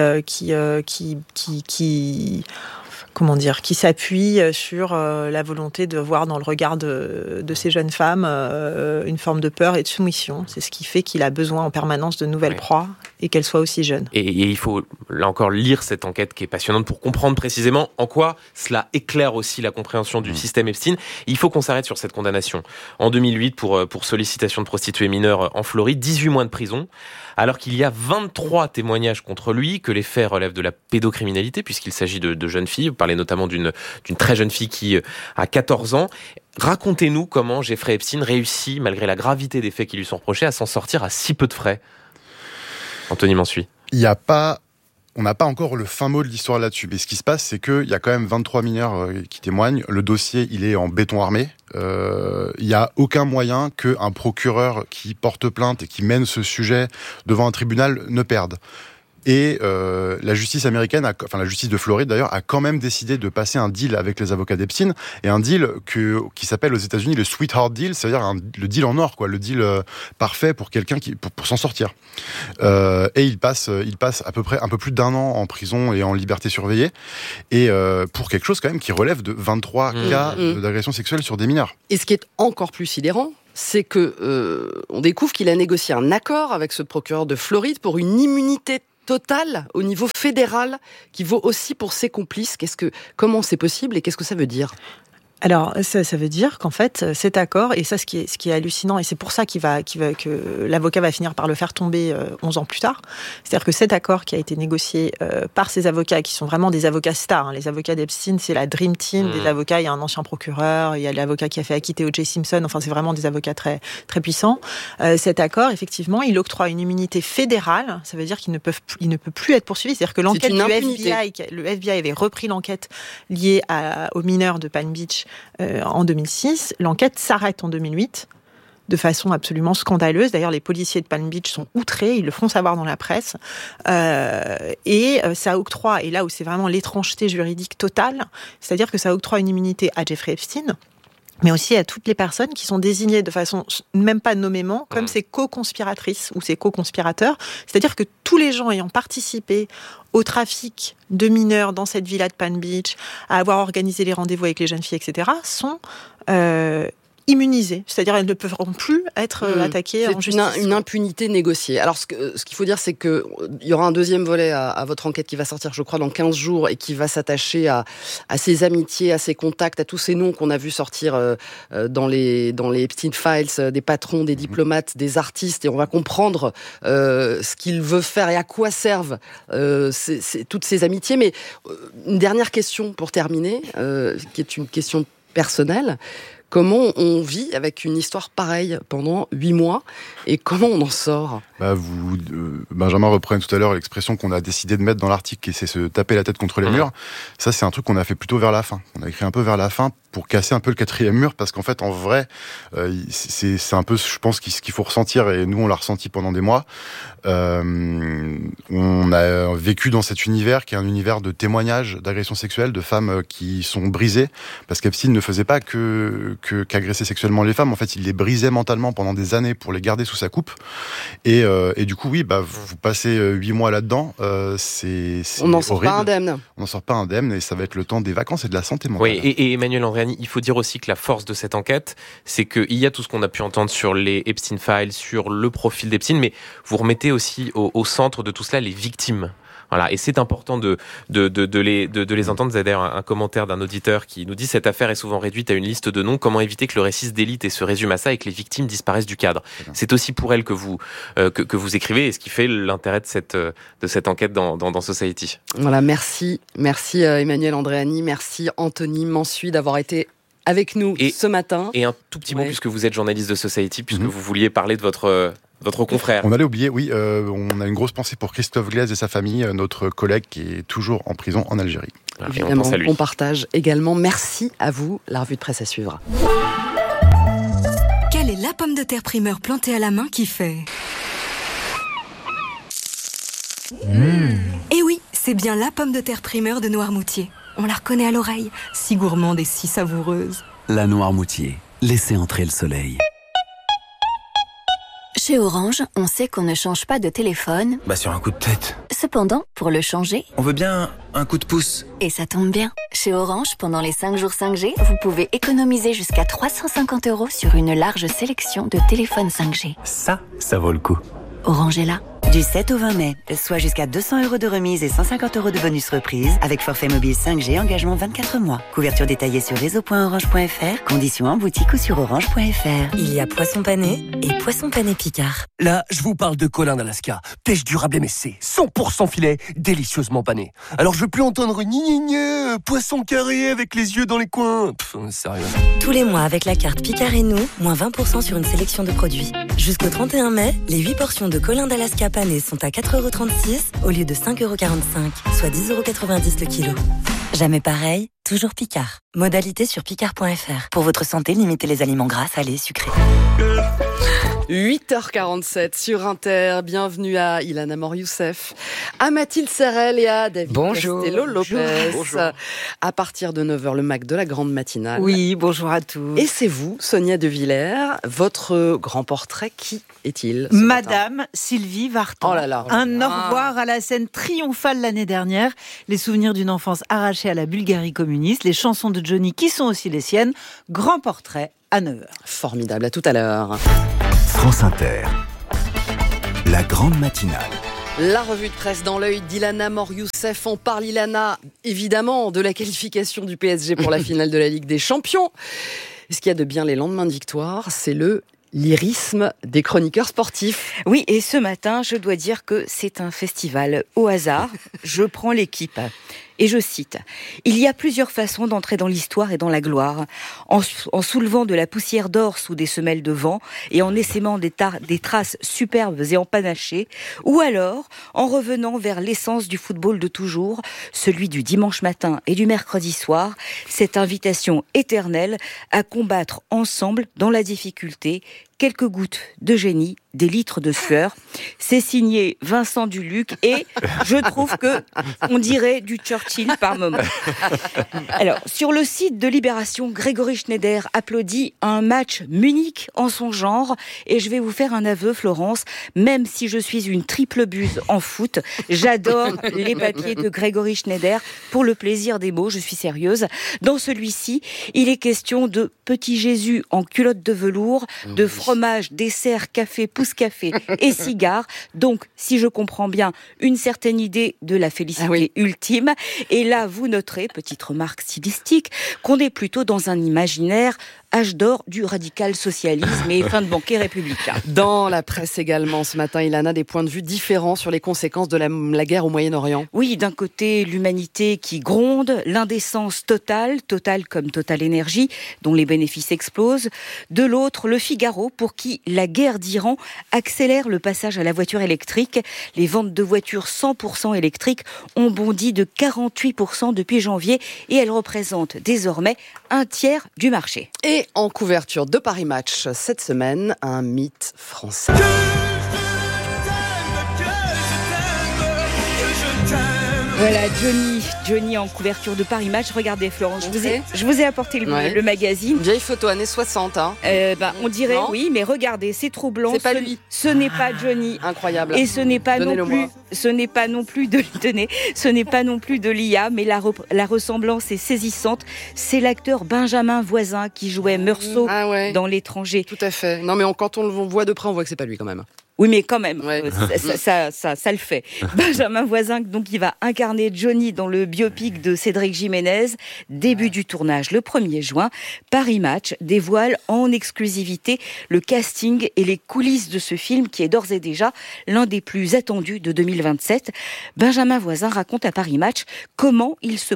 s'appuie sur la volonté de voir dans le regard de ces jeunes femmes une forme de peur et de soumission. C'est ce qui fait qu'il a besoin en permanence de nouvelles proies et qu'elles soient aussi jeunes. Et il faut, là encore, lire cette enquête qui est passionnante pour comprendre précisément en quoi cela éclaire aussi la compréhension du système Epstein. Il faut qu'on s'arrête sur cette condamnation. En 2008, pour sollicitation de prostituées mineures en Floride, 18 mois de prison, alors qu'il y a 23 témoignages contre lui, que les faits relèvent de la pédocriminalité, puisqu'il s'agit de jeunes filles. Vous parlez notamment d'une très jeune fille qui a 14 ans. Racontez-nous comment Jeffrey Epstein réussit, malgré la gravité des faits qui lui sont reprochés, à s'en sortir à si peu de frais. Anthony Mansuy. Il n'y a pas On n'a pas encore le fin mot de l'histoire là-dessus. Mais ce qui se passe, c'est qu'il y a quand même 23 mineurs qui témoignent. Le dossier, il est en béton armé. Il n'y a aucun moyen qu'un procureur qui porte plainte et qui mène ce sujet devant un tribunal ne perde. Et la justice américaine, la justice de Floride d'ailleurs, a quand même décidé de passer un deal avec les avocats d'Epstein, et un deal qui s'appelle aux États-Unis le sweetheart deal, c'est-à-dire le deal en or, quoi, le deal parfait pour quelqu'un pour s'en sortir. Et il passe à peu près un peu plus d'1 an en prison et en liberté surveillée, et pour quelque chose quand même qui relève de 23 cas d'agression sexuelle sur des mineurs. Et ce qui est encore plus sidérant, c'est que on découvre qu'il a négocié un accord avec ce procureur de Floride pour une immunité totale au niveau fédéral qui vaut aussi pour ses complices. Comment c'est possible et qu'est-ce que ça veut dire ? Alors, ça veut dire qu'en fait, cet accord, et ça, ce qui est hallucinant, et c'est pour ça que l'avocat va finir par le faire tomber 11 ans plus tard, c'est-à-dire que cet accord qui a été négocié par ces avocats, qui sont vraiment des avocats stars, hein, les avocats d'Epstein, c'est la dream team des avocats, il y a un ancien procureur, il y a l'avocat qui a fait acquitter O.J. Simpson, enfin, c'est vraiment des avocats très, très puissants. Cet accord, effectivement, il octroie une immunité fédérale, ça veut dire qu'il ne peut plus être poursuivi, c'est-à-dire que l'enquête du FBI, le FBI avait repris l'enquête liée aux mineurs de Palm Beach en 2006. L'enquête s'arrête en 2008 de façon absolument scandaleuse. D'ailleurs, les policiers de Palm Beach sont outrés, ils le font savoir dans la presse. Et ça octroie, et là où c'est vraiment l'étrangeté juridique totale, c'est-à-dire que ça octroie une immunité à Jeffrey Epstein, mais aussi à toutes les personnes qui sont désignées de façon, même pas nommément, comme ses co-conspiratrices ou ses co-conspirateurs. C'est-à-dire que tous les gens ayant participé au trafic de mineurs dans cette villa de Palm Beach, à avoir organisé les rendez-vous avec les jeunes filles, etc., sont immunisées. C'est-à-dire elles ne pourront plus être attaquées en justice. C'est une impunité négociée. Alors ce qu'il faut dire, c'est qu'il y aura un deuxième volet à votre enquête qui va sortir, je crois, dans 15 jours et qui va s'attacher à ces amitiés, à ces contacts, à tous ces noms qu'on a vu sortir dans les Epstein Files, des patrons, des diplomates, des artistes, et on va comprendre ce qu'il veut faire et à quoi servent toutes ces amitiés. Mais une dernière question pour terminer, qui est une question personnelle. Comment on vit avec une histoire pareille pendant 8 mois et comment on en sort ? Benjamin reprenait tout à l'heure l'expression qu'on a décidé de mettre dans l'article, et c'est se taper la tête contre les murs. Ça, c'est un truc qu'on a fait plutôt vers la fin. On a écrit un peu vers la fin pour casser un peu le 4e mur, parce qu'en fait, en vrai, c'est un peu, je pense, ce qu'il faut ressentir, et nous, on l'a ressenti pendant des mois. On a vécu dans cet univers qui est un univers de témoignages d'agressions sexuelles, de femmes qui sont brisées, parce qu'Epstein ne faisait pas qu'agresser sexuellement les femmes. En fait, il les brisait mentalement pendant des années pour les garder sous sa coupe. Et du coup, oui, vous passez 8 mois là-dedans, c'est on n'en sort pas indemne. On n'en sort pas indemne, et ça va être le temps des vacances et de la santé mentale. Oui, et Emmanuel Andréani, il faut dire aussi que la force de cette enquête, c'est qu'il y a tout ce qu'on a pu entendre sur les Epstein Files, sur le profil d'Epstein, mais vous remettez aussi au centre de tout cela les victimes. Voilà, et c'est important de les entendre. Vous avez d'ailleurs un commentaire d'un auditeur qui nous dit: cette affaire est souvent réduite à une liste de noms. Comment éviter que le récit se délite et se résume à ça et que les victimes disparaissent du cadre? C'est aussi pour elle que vous écrivez, et ce qui fait l'intérêt de cette enquête dans Society. Voilà, merci Emmanuel Andréani, merci Anthony Mansuy d'avoir été avec nous ce matin. Et un tout petit mot, puisque vous êtes journaliste de Society, puisque vous vouliez parler de votre confrère. On allait oublier, oui, on a une grosse pensée pour Christophe Glaise et sa famille, notre collègue qui est toujours en prison en Algérie. Évidemment, on partage également. Merci à vous, la revue de presse à suivre. Quelle est la pomme de terre primeur plantée à la main qui fait Eh oui, c'est bien la pomme de terre primeur de Noirmoutier. On la reconnaît à l'oreille, si gourmande et si savoureuse. La Noirmoutier, laissez entrer le soleil. Chez Orange, on sait qu'on ne change pas de téléphone. Sur un coup de tête. Cependant, pour le changer... On veut bien un coup de pouce. Et ça tombe bien. Chez Orange, pendant les 5 jours 5G, vous pouvez économiser jusqu'à 350 € sur une large sélection de téléphones 5G. Ça vaut le coup. Orange est là. Du 7 au 20 mai, soit jusqu'à 200 € de remise et 150 € de bonus reprise avec forfait mobile 5G, engagement 24 mois. Couverture détaillée sur réseau.orange.fr, conditions en boutique ou sur orange.fr. Il y a Poisson Pané et Poisson Pané Picard. Là, je vous parle de Colin d'Alaska. Pêche durable MSC, 100% filet, délicieusement pané. Alors je veux plus entendre poisson carré avec les yeux dans les coins. Sérieux. Tous les mois, avec la carte Picard et nous, moins 20% sur une sélection de produits. Jusqu'au 31 mai, les 8 portions de Colin d'Alaska panés sont à 4,36 € au lieu de 5,45 €, soit 10,90 € le kilo. Jamais pareil, toujours Picard. Modalité sur picard.fr. Pour votre santé, limitez les aliments gras, salés, sucrés. 8h47 sur Inter. Bienvenue à Ilana Mor-Youssef, à Mathilde Serrel et à David Castello-Lopez. Bonjour. À partir de 9h, le MAC de la grande matinale. Oui, bonjour à tous. Et c'est vous, Sonia De Villers. Votre grand portrait, qui est-il Madame Sylvie Vartan. Oh là là. Un au revoir à la scène triomphale l'année dernière. Les souvenirs d'une enfance arrachée à la Bulgarie communiste. Les chansons de Johnny qui sont aussi les siennes. Grand portrait à 9h. Formidable, à tout à l'heure. France Inter, la grande matinale. La revue de presse dans l'œil d'Ilana Mor-Youssef. On parle, Ilana, évidemment, de la qualification du PSG pour la finale de la Ligue des Champions. Ce qu'il y a de bien les lendemains de victoire, c'est le lyrisme des chroniqueurs sportifs. Oui, et ce matin, je dois dire que c'est un festival au hasard. Je prends l'équipe. Et je cite, « Il y a plusieurs façons d'entrer dans l'histoire et dans la gloire, en soulevant de la poussière d'or sous des semelles de vent et en essaimant des traces superbes et empanachées, ou alors en revenant vers l'essence du football de toujours, celui du dimanche matin et du mercredi soir, cette invitation éternelle à combattre ensemble dans la difficulté, quelques gouttes de génie, des litres de sueur. » C'est signé Vincent Duluc et je trouve que on dirait du Churchill par moment. Alors, sur le site de Libération, Grégory Schneider applaudit un match unique en son genre et je vais vous faire un aveu, Florence, même si je suis une triple buse en foot, j'adore les papiers de Grégory Schneider pour le plaisir des mots, je suis sérieuse. Dans celui-ci, il est question de petit Jésus en culotte de velours, de fromage, dessert, café, pousse-café et cigares. Donc, si je comprends bien, une certaine idée de la félicité ultime. Et là, vous noterez, petite remarque stylistique, qu'on est plutôt dans un imaginaire âge d'or du radical socialisme et fin de banquet républicain. Dans la presse également, ce matin, Ilana, des points de vue différents sur les conséquences de la guerre au Moyen-Orient. Oui, d'un côté, l'humanité qui gronde, l'indécence totale comme Total Énergie, dont les bénéfices explosent. De l'autre, le Figaro, pour qui la guerre d'Iran accélère le passage à la voiture électrique. Les ventes de voitures 100% électriques ont bondi de 48% depuis janvier et elles représentent désormais un tiers du marché. Et en couverture de Paris Match cette semaine, un mythe français. Voilà, Johnny en couverture de Paris Match. Regardez Florence, je vous ai apporté le magazine. Une vieille photo années 60. Hein. On dirait oui, mais regardez, c'est troublant. C'est pas lui. Ce n'est pas Johnny. Incroyable. Et ce n'est pas non plus de l'IA, mais la ressemblance est saisissante. C'est l'acteur Benjamin Voisin qui jouait Meursault dans L'étranger. Tout à fait. Non, mais quand on le voit de près, on voit que c'est pas lui quand même. Oui, mais quand même, ça le fait. Benjamin Voisin, donc, il va incarner Johnny dans le biopic de Cédric Jiménez. Début du tournage le 1er juin. Paris Match dévoile en exclusivité le casting et les coulisses de ce film qui est d'ores et déjà l'un des plus attendus de 2027. Benjamin Voisin raconte à Paris Match comment il se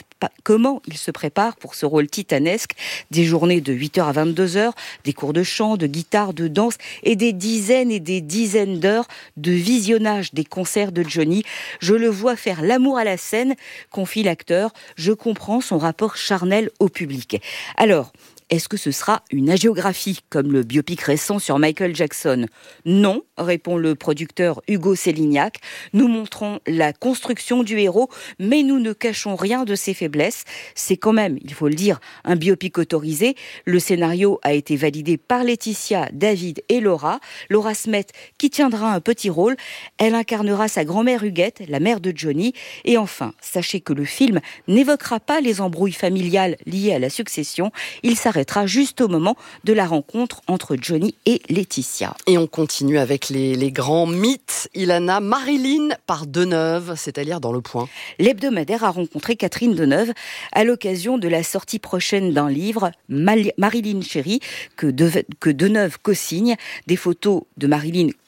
prépare pour ce rôle titanesque. Des journées de 8h à 22h, des cours de chant, de guitare, de danse et des dizaines et des dizaines d'heures de visionnage des concerts de Johnny. Je le vois faire l'amour à la scène, confie l'acteur. Je comprends son rapport charnel au public. Alors, est-ce que ce sera une hagiographie comme le biopic récent sur Michael Jackson ? Non, répond le producteur Hugo Sélignac. Nous montrons la construction du héros, mais nous ne cachons rien de ses faiblesses. C'est quand même, il faut le dire, un biopic autorisé. Le scénario a été validé par Laetitia, David et Laura. Laura Smet, qui tiendra un petit rôle. Elle incarnera sa grand-mère Huguette, la mère de Johnny. Et enfin, sachez que le film n'évoquera pas les embrouilles familiales liées à la succession. Il s'arrêtera juste au moment de la rencontre entre Johnny et Laetitia. Et on continue avec les grands mythes. Ilana, Marilyn par Deneuve, c'est à lire dans Le Point. L'hebdomadaire a rencontré Catherine Deneuve à l'occasion de la sortie prochaine d'un livre, Marilyn Chérie, que Deneuve co-signe. Des photos de Marilyn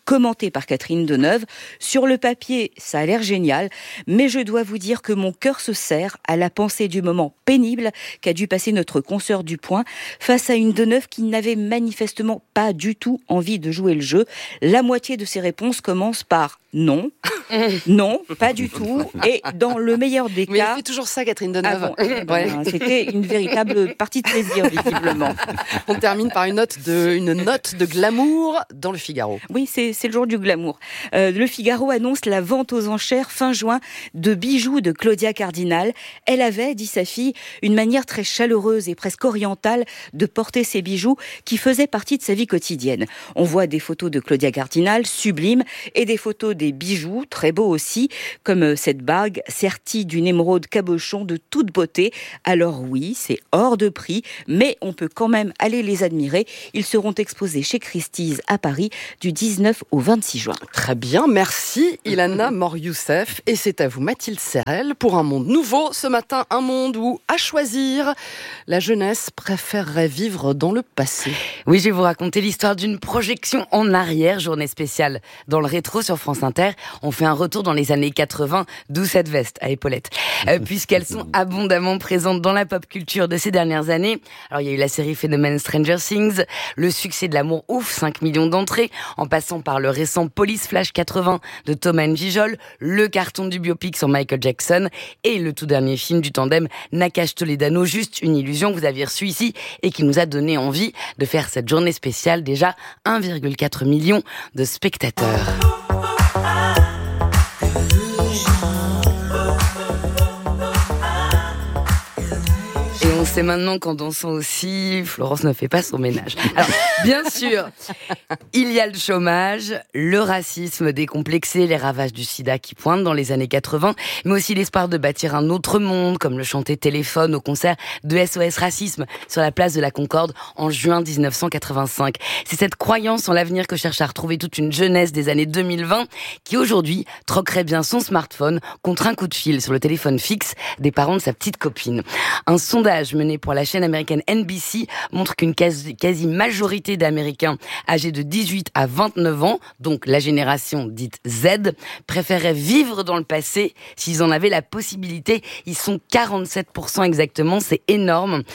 commenté par Catherine Deneuve. Sur le papier, ça a l'air génial, mais je dois vous dire que mon cœur se serre à la pensée du moment pénible qu'a dû passer notre consoeur Dupoint face à une Deneuve qui n'avait manifestement pas du tout envie de jouer le jeu. La moitié de ses réponses commence par non, non, pas du tout, et dans le meilleur des cas... Mais elle fait toujours ça, Catherine Deneuve. C'était une véritable partie de plaisir, visiblement. On termine par une note de glamour dans le Figaro. Oui, c'est le jour du glamour. Le Figaro annonce la vente aux enchères fin juin de bijoux de Claudia Cardinal. Elle avait, dit sa fille, une manière très chaleureuse et presque orientale de porter ses bijoux qui faisaient partie de sa vie quotidienne. On voit des photos de Claudia Cardinal, sublimes, et des photos des bijoux, très beaux aussi, comme cette bague sertie d'une émeraude cabochon de toute beauté. Alors oui, c'est hors de prix, mais on peut quand même aller les admirer. Ils seront exposés chez Christie's à Paris du 19 au 26 juin. Très bien, merci Ilana Mor-Youssef. Et c'est à vous Mathilde Serrel pour un monde nouveau. Ce matin, un monde où, à choisir, la jeunesse préférerait vivre dans le passé. Oui, je vais vous raconter l'histoire d'une projection en arrière, journée spéciale dans le rétro sur France Inter. On fait un retour dans les années 80, d'où cette veste à épaulettes, puisqu'elles sont abondamment présentes dans la pop culture de ces dernières années. Alors il y a eu la série Phénomène Stranger Things, le succès de L'amour ouf, 5 millions d'entrées, en passant par le récent Police Flash 80 de Thomas Njijol, le carton du biopic sur Michael Jackson et le tout dernier film du tandem Nakash Toledano, Juste une illusion, que vous aviez reçu ici et qui nous a donné envie de faire cette journée spéciale. Déjà 1,4 million de spectateurs. Et on sait maintenant qu'en dansant aussi, Florence ne fait pas son ménage. Alors, bien sûr, il y a le chômage, le racisme décomplexé, les ravages du sida qui pointent dans les années 80, mais aussi l'espoir de bâtir un autre monde, comme le chantait Téléphone au concert de SOS Racisme sur la place de la Concorde en juin 1985. C'est cette croyance en l'avenir que cherche à retrouver toute une jeunesse des années 2020 qui aujourd'hui troquerait bien son smartphone contre un coup de fil sur le téléphone fixe des parents de sa petite copine. Un sondage mené pour la chaîne américaine NBC montre qu'une quasi-majorité d'Américains âgés de 18 à 29 ans, donc la génération dite Z, préféraient vivre dans le passé s'ils en avaient la possibilité. Ils sont 47% exactement, c'est énorme.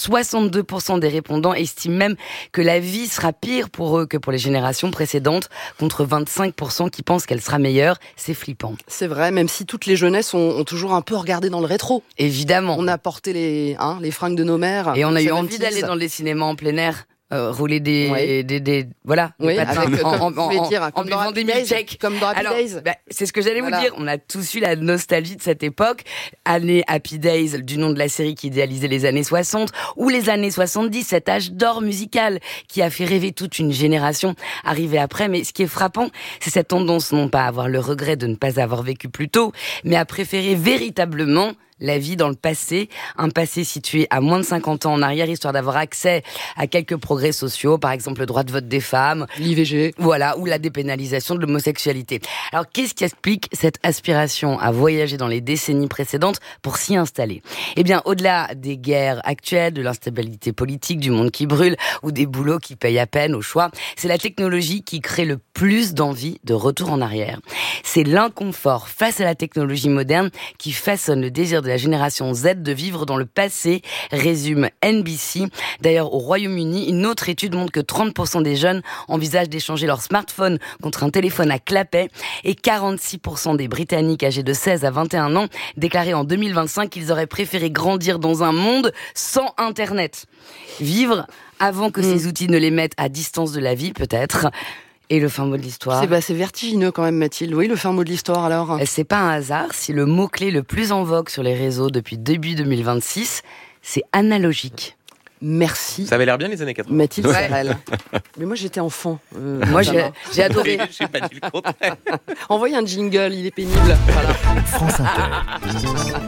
62% des répondants estiment même que la vie sera pire pour eux que pour les générations précédentes, contre 25% qui pensent qu'elle sera meilleure. C'est flippant. C'est vrai, même si toutes les jeunesses ont toujours un peu regardé dans le rétro. Évidemment. On a porté les fringues de nos mères. Et on a eu envie d'aller dans les cinémas en plein air. Rouler des voilà, oui, avec, en buvant des milkshakes comme dans Happy Days. C'est ce que j'allais vous dire. On a tous eu la nostalgie de cette époque, année Happy Days, du nom de la série qui idéalisait les années 60, ou les années 70, cet âge d'or musical qui a fait rêver toute une génération arrivée après. Mais ce qui est frappant, c'est cette tendance non pas à avoir le regret de ne pas avoir vécu plus tôt, mais à préférer véritablement la vie dans le passé, un passé situé à moins de 50 ans en arrière, histoire d'avoir accès à quelques progrès sociaux, par exemple le droit de vote des femmes, l'IVG, voilà, ou la dépénalisation de l'homosexualité. Alors qu'est-ce qui explique cette aspiration à voyager dans les décennies précédentes pour s'y installer ? Eh bien, au-delà des guerres actuelles, de l'instabilité politique, du monde qui brûle, ou des boulots qui payent à peine au choix, c'est la technologie qui crée le plus d'envie de retour en arrière. C'est l'inconfort face à la technologie moderne qui façonne le désir de la génération Z de vivre dans le passé, résume NBC. D'ailleurs, au Royaume-Uni, une autre étude montre que 30% des jeunes envisagent d'échanger leur smartphone contre un téléphone à clapet et 46% des Britanniques âgés de 16 à 21 ans déclaraient en 2025 qu'ils auraient préféré grandir dans un monde sans Internet. Vivre avant que ces outils ne les mettent à distance de la vie, peut-être. Et le fin mot de l'histoire. C'est vertigineux quand même, Mathilde. Oui, le fin mot de l'histoire alors. C'est pas un hasard si le mot-clé le plus en vogue sur les réseaux depuis début 2026, c'est analogique. Merci. Ça avait l'air bien les années 80. Mathilde Serrel. Mais moi j'étais enfant. Moi j'ai adoré. J'ai pas dit le contraire. Envoyez un jingle, il est pénible. Voilà. France Inter.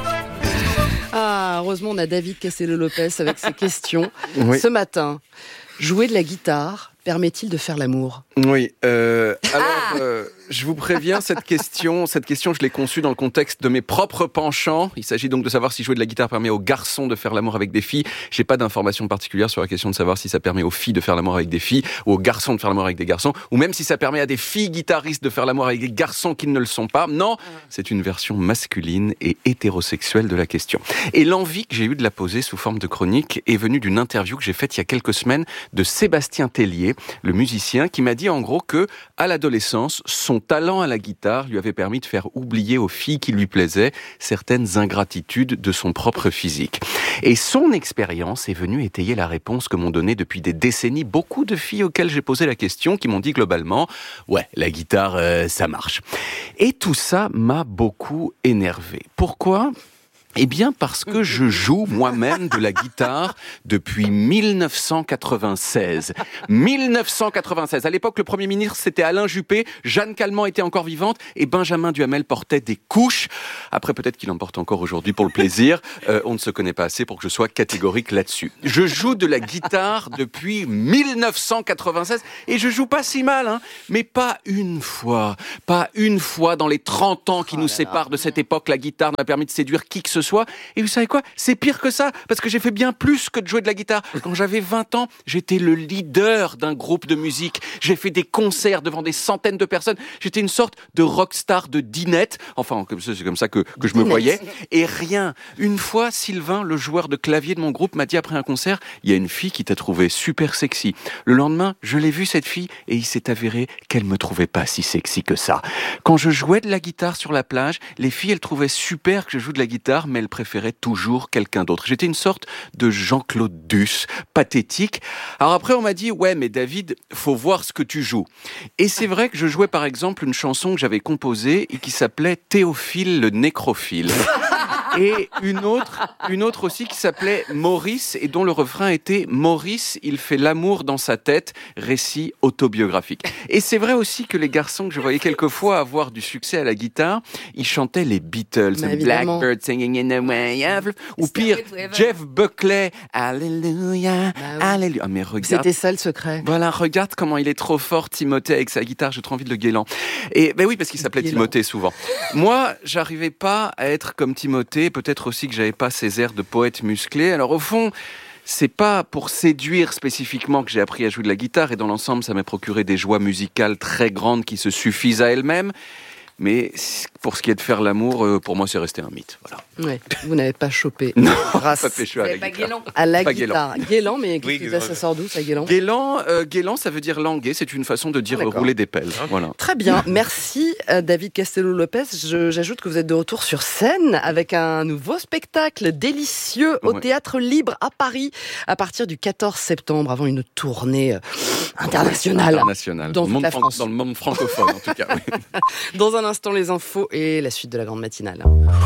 Ah, heureusement on a David Castello-Lopez avec ses questions. Oui. Ce matin, jouer de la guitare permet-il de faire l'amour ? Oui. je vous préviens, cette question, je l'ai conçue dans le contexte de mes propres penchants. Il s'agit donc de savoir si jouer de la guitare permet aux garçons de faire l'amour avec des filles. J'ai pas d'informations particulières sur la question de savoir si ça permet aux filles de faire l'amour avec des filles, ou aux garçons de faire l'amour avec des garçons, ou même si ça permet à des filles guitaristes de faire l'amour avec des garçons qui ne le sont pas. Non, c'est une version masculine et hétérosexuelle de la question. Et l'envie que j'ai eue de la poser sous forme de chronique est venue d'une interview que j'ai faite il y a quelques semaines de Sébastien Tellier, le musicien, qui m'a dit en gros que, à l'adolescence, son talent à la guitare lui avait permis de faire oublier aux filles qui lui plaisaient certaines ingratitudes de son propre physique. Et son expérience est venue étayer la réponse que m'ont donnée depuis des décennies beaucoup de filles auxquelles j'ai posé la question, qui m'ont dit globalement « Ouais, la guitare, ça marche ». Et tout ça m'a beaucoup énervé. Pourquoi ? Eh bien, parce que je joue moi-même de la guitare depuis 1996. 1996. À l'époque, le Premier ministre, c'était Alain Juppé, Jeanne Calment était encore vivante et Benjamin Duhamel portait des couches. Après, peut-être qu'il en porte encore aujourd'hui pour le plaisir. On ne se connaît pas assez pour que je sois catégorique là-dessus. Je joue de la guitare depuis 1996 et je joue pas si mal, hein, mais pas une fois. Pas une fois dans les 30 ans qui nous séparent de cette époque, la guitare m'a permis de séduire qui que ce soit. Et vous savez quoi ? C'est pire que ça, parce que j'ai fait bien plus que de jouer de la guitare. Quand j'avais 20 ans, j'étais le leader d'un groupe de musique. J'ai fait des concerts devant des centaines de personnes. J'étais une sorte de rockstar de dinette. Enfin, c'est comme ça que je me voyais. Et rien. Une fois, Sylvain, le joueur de clavier de mon groupe, m'a dit après un concert, il y a une fille qui t'a trouvé super sexy. Le lendemain, je l'ai vue, cette fille, et il s'est avéré qu'elle me trouvait pas si sexy que ça. Quand je jouais de la guitare sur la plage, les filles, elles trouvaient super que je joue de la guitare, mais elle préférait toujours quelqu'un d'autre. J'étais une sorte de Jean-Claude Duss, pathétique. Alors après, on m'a dit, ouais, mais David, faut voir ce que tu joues. Et c'est vrai que je jouais par exemple une chanson que j'avais composée et qui s'appelait Théophile le nécrophile. Et une autre aussi qui s'appelait Maurice et dont le refrain était Maurice, il fait l'amour dans sa tête, récit autobiographique. Et c'est vrai aussi que les garçons que je voyais quelquefois avoir du succès à la guitare, ils chantaient les Beatles, Blackbird singing in the way of... ou pire, Jeff Buckley, Alléluia, Alléluia. Ah, mais regarde. C'était ça le secret. Voilà, regarde comment il est trop fort, Timothée, avec sa guitare, j'ai trop envie de le guélan. Et ben oui, parce qu'il s'appelait Timothée souvent. Moi, j'arrivais pas à être comme Timothée, peut-être aussi que j'avais pas ces airs de poète musclé. Alors au fond, c'est pas pour séduire spécifiquement que j'ai appris à jouer de la guitare, et dans l'ensemble, ça m'a procuré des joies musicales très grandes qui se suffisent à elles-mêmes. Mais pour ce qui est de faire l'amour, pour moi, c'est resté un mythe. Voilà. Ouais, vous n'avez pas chopé. Non, grâce pas pécho à la guitare. À la guitare. Guélan, mais ça sort d'où, ça, Guélan ? Guélan, ça veut dire languer. C'est une façon de dire rouler des pelles. Voilà. Très bien. Merci, David Castello-Lopez. J'ajoute que vous êtes de retour sur scène avec un nouveau spectacle délicieux au Théâtre Libre à Paris à partir du 14 septembre, avant une tournée internationale. Dans toute la France. Dans le monde francophone, en tout cas. Oui. Dans un instant, les infos et la suite de la grande matinale.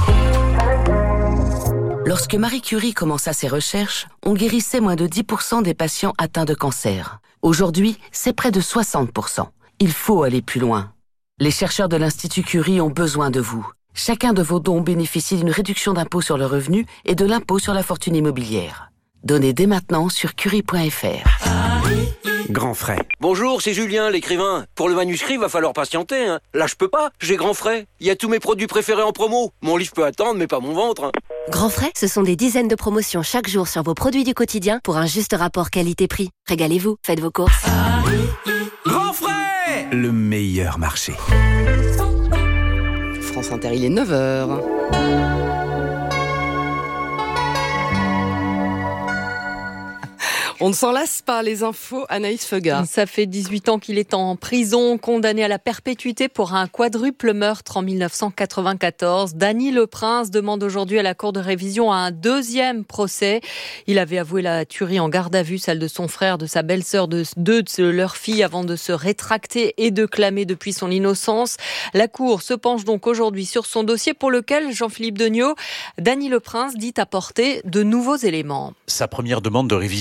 Lorsque Marie Curie commença ses recherches, on guérissait moins de 10% des patients atteints de cancer. Aujourd'hui, c'est près de 60%. Il faut aller plus loin. Les chercheurs de l'Institut Curie ont besoin de vous. Chacun de vos dons bénéficie d'une réduction d'impôt sur le revenu et de l'impôt sur la fortune immobilière. Donnez dès maintenant sur curie.fr. Grand Frais. Bonjour, c'est Julien, l'écrivain. Pour le manuscrit, va falloir patienter. Hein. Là, je peux pas, j'ai Grand Frais. Il y a tous mes produits préférés en promo. Mon livre peut attendre, mais pas mon ventre. Hein. Grand Frais, ce sont des dizaines de promotions chaque jour sur vos produits du quotidien pour un juste rapport qualité-prix. Régalez-vous, faites vos courses. Grand Frais, le meilleur marché. France Inter, il est 9h. On ne s'en lasse pas, les infos, Anaïs Feuga. Ça fait 18 ans qu'il est en prison, condamné à la perpétuité pour un quadruple meurtre en 1994. Dany Leprince demande aujourd'hui à la Cour de révision un deuxième procès. Il avait avoué la tuerie en garde à vue, celle de son frère, de sa belle-sœur, de deux de leurs filles, avant de se rétracter et de clamer depuis son innocence. La Cour se penche donc aujourd'hui sur son dossier pour lequel, Jean-Philippe Degnaud, Dany Leprince dit apporter de nouveaux éléments. Sa première demande de révision avait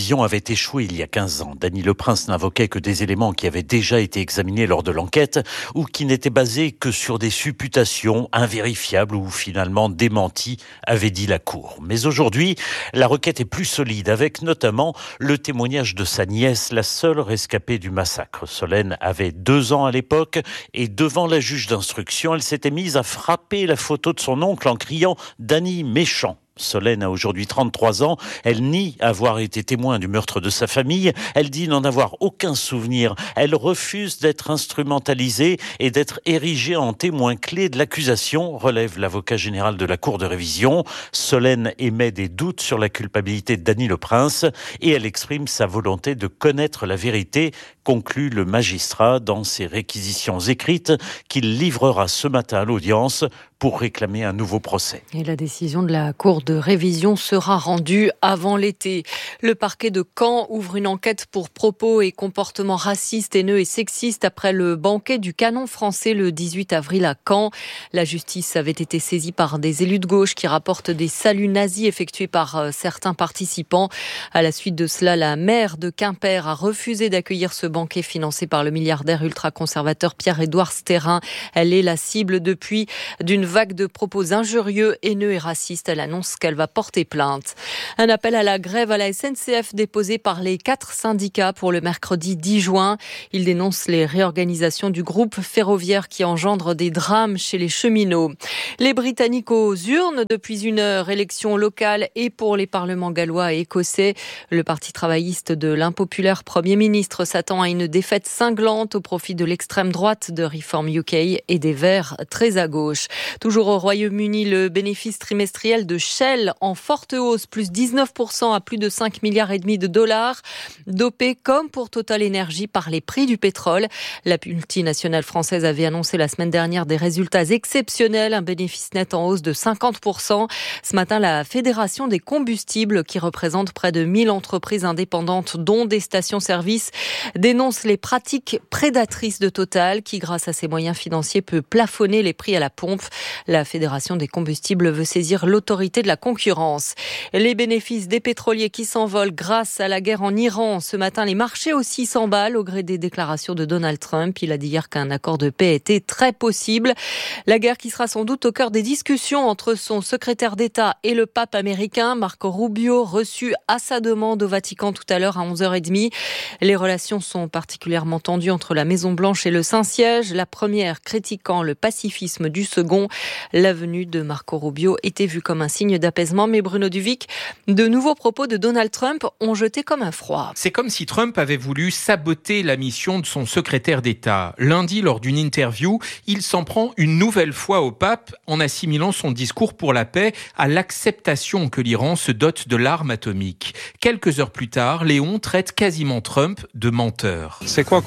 échoué il y a 15 ans. Dany Leprince n'invoquait que des éléments qui avaient déjà été examinés lors de l'enquête ou qui n'étaient basés que sur des supputations invérifiables ou finalement démenties, avait dit la Cour. Mais aujourd'hui, la requête est plus solide, avec notamment le témoignage de sa nièce, la seule rescapée du massacre. Solène avait 2 ans à l'époque et devant la juge d'instruction, elle s'était mise à frapper la photo de son oncle en criant « Dany méchant ». Solène a aujourd'hui 33 ans. Elle nie avoir été témoin du meurtre de sa famille. Elle dit n'en avoir aucun souvenir. Elle refuse d'être instrumentalisée et d'être érigée en témoin clé de l'accusation, relève l'avocat général de la Cour de révision. Solène émet des doutes sur la culpabilité de Dany Leprince et elle exprime sa volonté de connaître la vérité, conclut le magistrat dans ses réquisitions écrites qu'il livrera ce matin à l'audience pour réclamer un nouveau procès. Et la décision de la Cour de révision sera rendue avant l'été. Le parquet de Caen ouvre une enquête pour propos et comportements racistes, haineux et sexistes après le banquet du Canon français le 18 avril à Caen. La justice avait été saisie par des élus de gauche qui rapportent des saluts nazis effectués par certains participants. À la suite de cela, la maire de Quimper a refusé d'accueillir ce banquet financé par le milliardaire ultra-conservateur Pierre-Édouard Stérin. Elle est la cible depuis d'une vague de propos injurieux, haineux et racistes. Elle annonce qu'elle va porter plainte. Un appel à la grève à la SNCF déposé par les 4 syndicats pour le mercredi 10 juin. Ils dénoncent les réorganisations du groupe ferroviaire qui engendrent des drames chez les cheminots. Les Britanniques aux urnes depuis une heure, élection locale et pour les parlements gallois et écossais. Le parti travailliste de l'impopulaire Premier ministre s'attend à une défaite cinglante au profit de l'extrême droite de Reform UK et des Verts très à gauche. Toujours au Royaume-Uni, le bénéfice trimestriel de Shell en forte hausse, plus 19% à plus de 5,5 milliards de dollars, dopé comme pour Total Energy par les prix du pétrole. La multinationale française avait annoncé la semaine dernière des résultats exceptionnels, un bénéfice net en hausse de 50%. Ce matin, la Fédération des combustibles, qui représente près de 1000 entreprises indépendantes, dont des stations-service, dénonce les pratiques prédatrices de Total, qui grâce à ses moyens financiers peut plafonner les prix à la pompe. La Fédération des combustibles veut saisir l'autorité de la concurrence. Les bénéfices des pétroliers qui s'envolent grâce à la guerre en Iran. Ce matin, les marchés aussi s'emballent au gré des déclarations de Donald Trump. Il a dit hier qu'un accord de paix était très possible. La guerre qui sera sans doute au cœur des discussions entre son secrétaire d'État et le pape américain, Marco Rubio, reçu à sa demande au Vatican tout à l'heure à 11h30. Les relations sont particulièrement tendues entre la Maison-Blanche et le Saint-Siège. La première critiquant le pacifisme du second. La venue de Marco Rubio était vue comme un signe d'apaisement, mais Bruno Duvic, de nouveaux propos de Donald Trump ont jeté comme un froid. C'est comme si Trump avait voulu saboter la mission de son secrétaire d'État. Lundi, lors d'une interview, il s'en prend une nouvelle fois au pape en assimilant son discours pour la paix à l'acceptation que l'Iran se dote de l'arme atomique. Quelques heures plus tard, Léon traite quasiment Trump de menteur.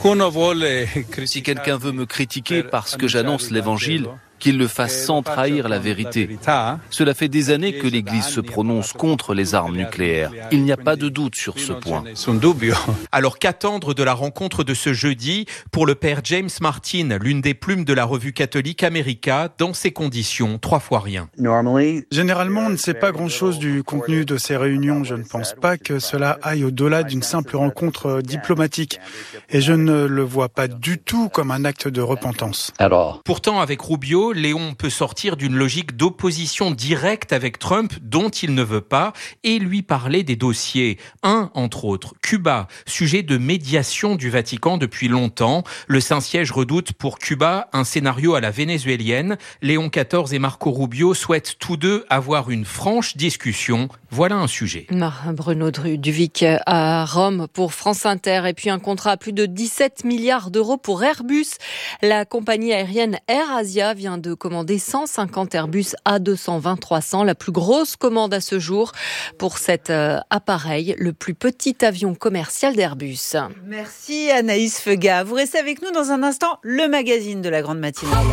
Si quelqu'un veut me critiquer parce que j'annonce l'évangile, qu'il le fasse sans trahir la vérité. Cela fait des années que l'Église se prononce contre les armes nucléaires. Il n'y a pas de doute sur ce point. Alors qu'attendre de la rencontre de ce jeudi pour le père James Martin, l'une des plumes de la revue catholique America, dans ces conditions, 3 fois rien. Généralement, on ne sait pas grand-chose du contenu de ces réunions. Je ne pense pas que cela aille au-delà d'une simple rencontre diplomatique. Et je ne le vois pas du tout comme un acte de repentance. Pourtant, avec Rubio, Léon peut sortir d'une logique d'opposition directe avec Trump dont il ne veut pas et lui parler des dossiers. Un, entre autres, Cuba, sujet de médiation du Vatican depuis longtemps. Le Saint-Siège redoute pour Cuba un scénario à la vénézuélienne. Léon XIV et Marco Rubio souhaitent tous deux avoir une franche discussion. Voilà un sujet. Bruno Duvic à Rome pour France Inter. Et puis un contrat à plus de 17 milliards d'euros pour Airbus. La compagnie aérienne AirAsia vient de commander 150 Airbus A220-300, la plus grosse commande à ce jour pour cet appareil, le plus petit avion commercial d'Airbus. Merci Anaïs Feuga. Vous restez avec nous dans un instant, le magazine de la grande matinale.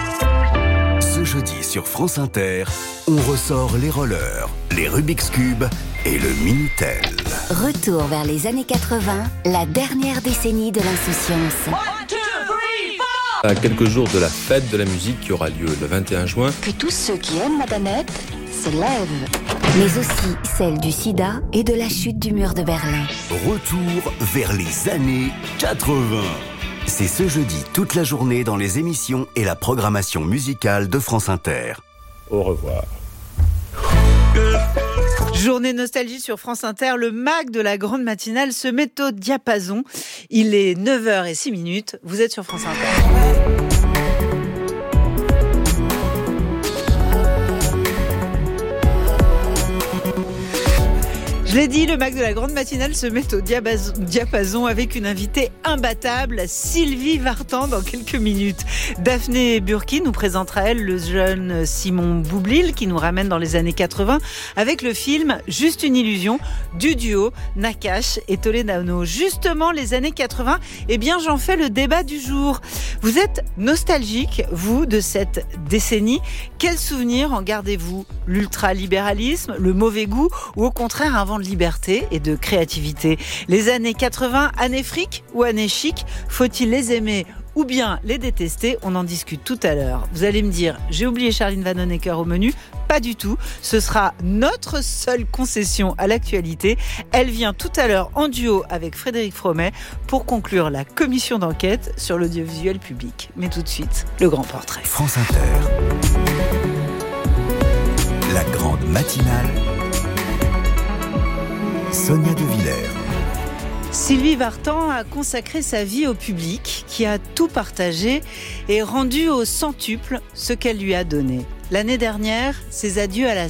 Ce jeudi sur France Inter, on ressort les rollers, les Rubik's Cube et le Minitel. Retour vers les années 80, la dernière décennie de l'insouciance. À quelques jours de la fête de la musique qui aura lieu le 21 juin. Que tous ceux qui aiment la danette se lève, mais aussi celle du sida et de la chute du mur de Berlin. Retour vers les années 80. C'est ce jeudi toute la journée dans les émissions et la programmation musicale de France Inter. Au revoir. Journée nostalgie sur France Inter, le mag de la grande matinale se met au diapason. Il est 9h06, vous êtes sur France Inter. Je l'ai dit, le mag de la grande matinale se met au diapason avec une invitée imbattable, Sylvie Vartan, dans quelques minutes. Daphné Burki nous présentera, elle, le jeune Simon Boublil, qui nous ramène dans les années 80 avec le film Juste une illusion du duo Nakache et Toledano. Justement, les années 80, eh bien, j'en fais le débat du jour. Vous êtes nostalgique, vous, de cette décennie. Quels souvenirs en gardez-vous ? L'ultralibéralisme, le mauvais goût ou au contraire un vent de liberté et de créativité. Les années 80, années fric ou années chic, faut-il les aimer ou bien les détester? On en discute tout à l'heure. Vous allez me dire, j'ai oublié Charline Vanhoenacker au menu. Pas du tout. Ce sera notre seule concession à l'actualité. Elle vient tout à l'heure en duo avec Frédéric Fromet pour conclure la commission d'enquête sur l'audiovisuel public. Mais tout de suite, le grand portrait. France Inter. La grande matinale. Sonia De Villers. Sylvie Vartan a consacré sa vie au public, qui a tout partagé et rendu au centuple ce qu'elle lui a donné. L'année dernière, ses adieux à la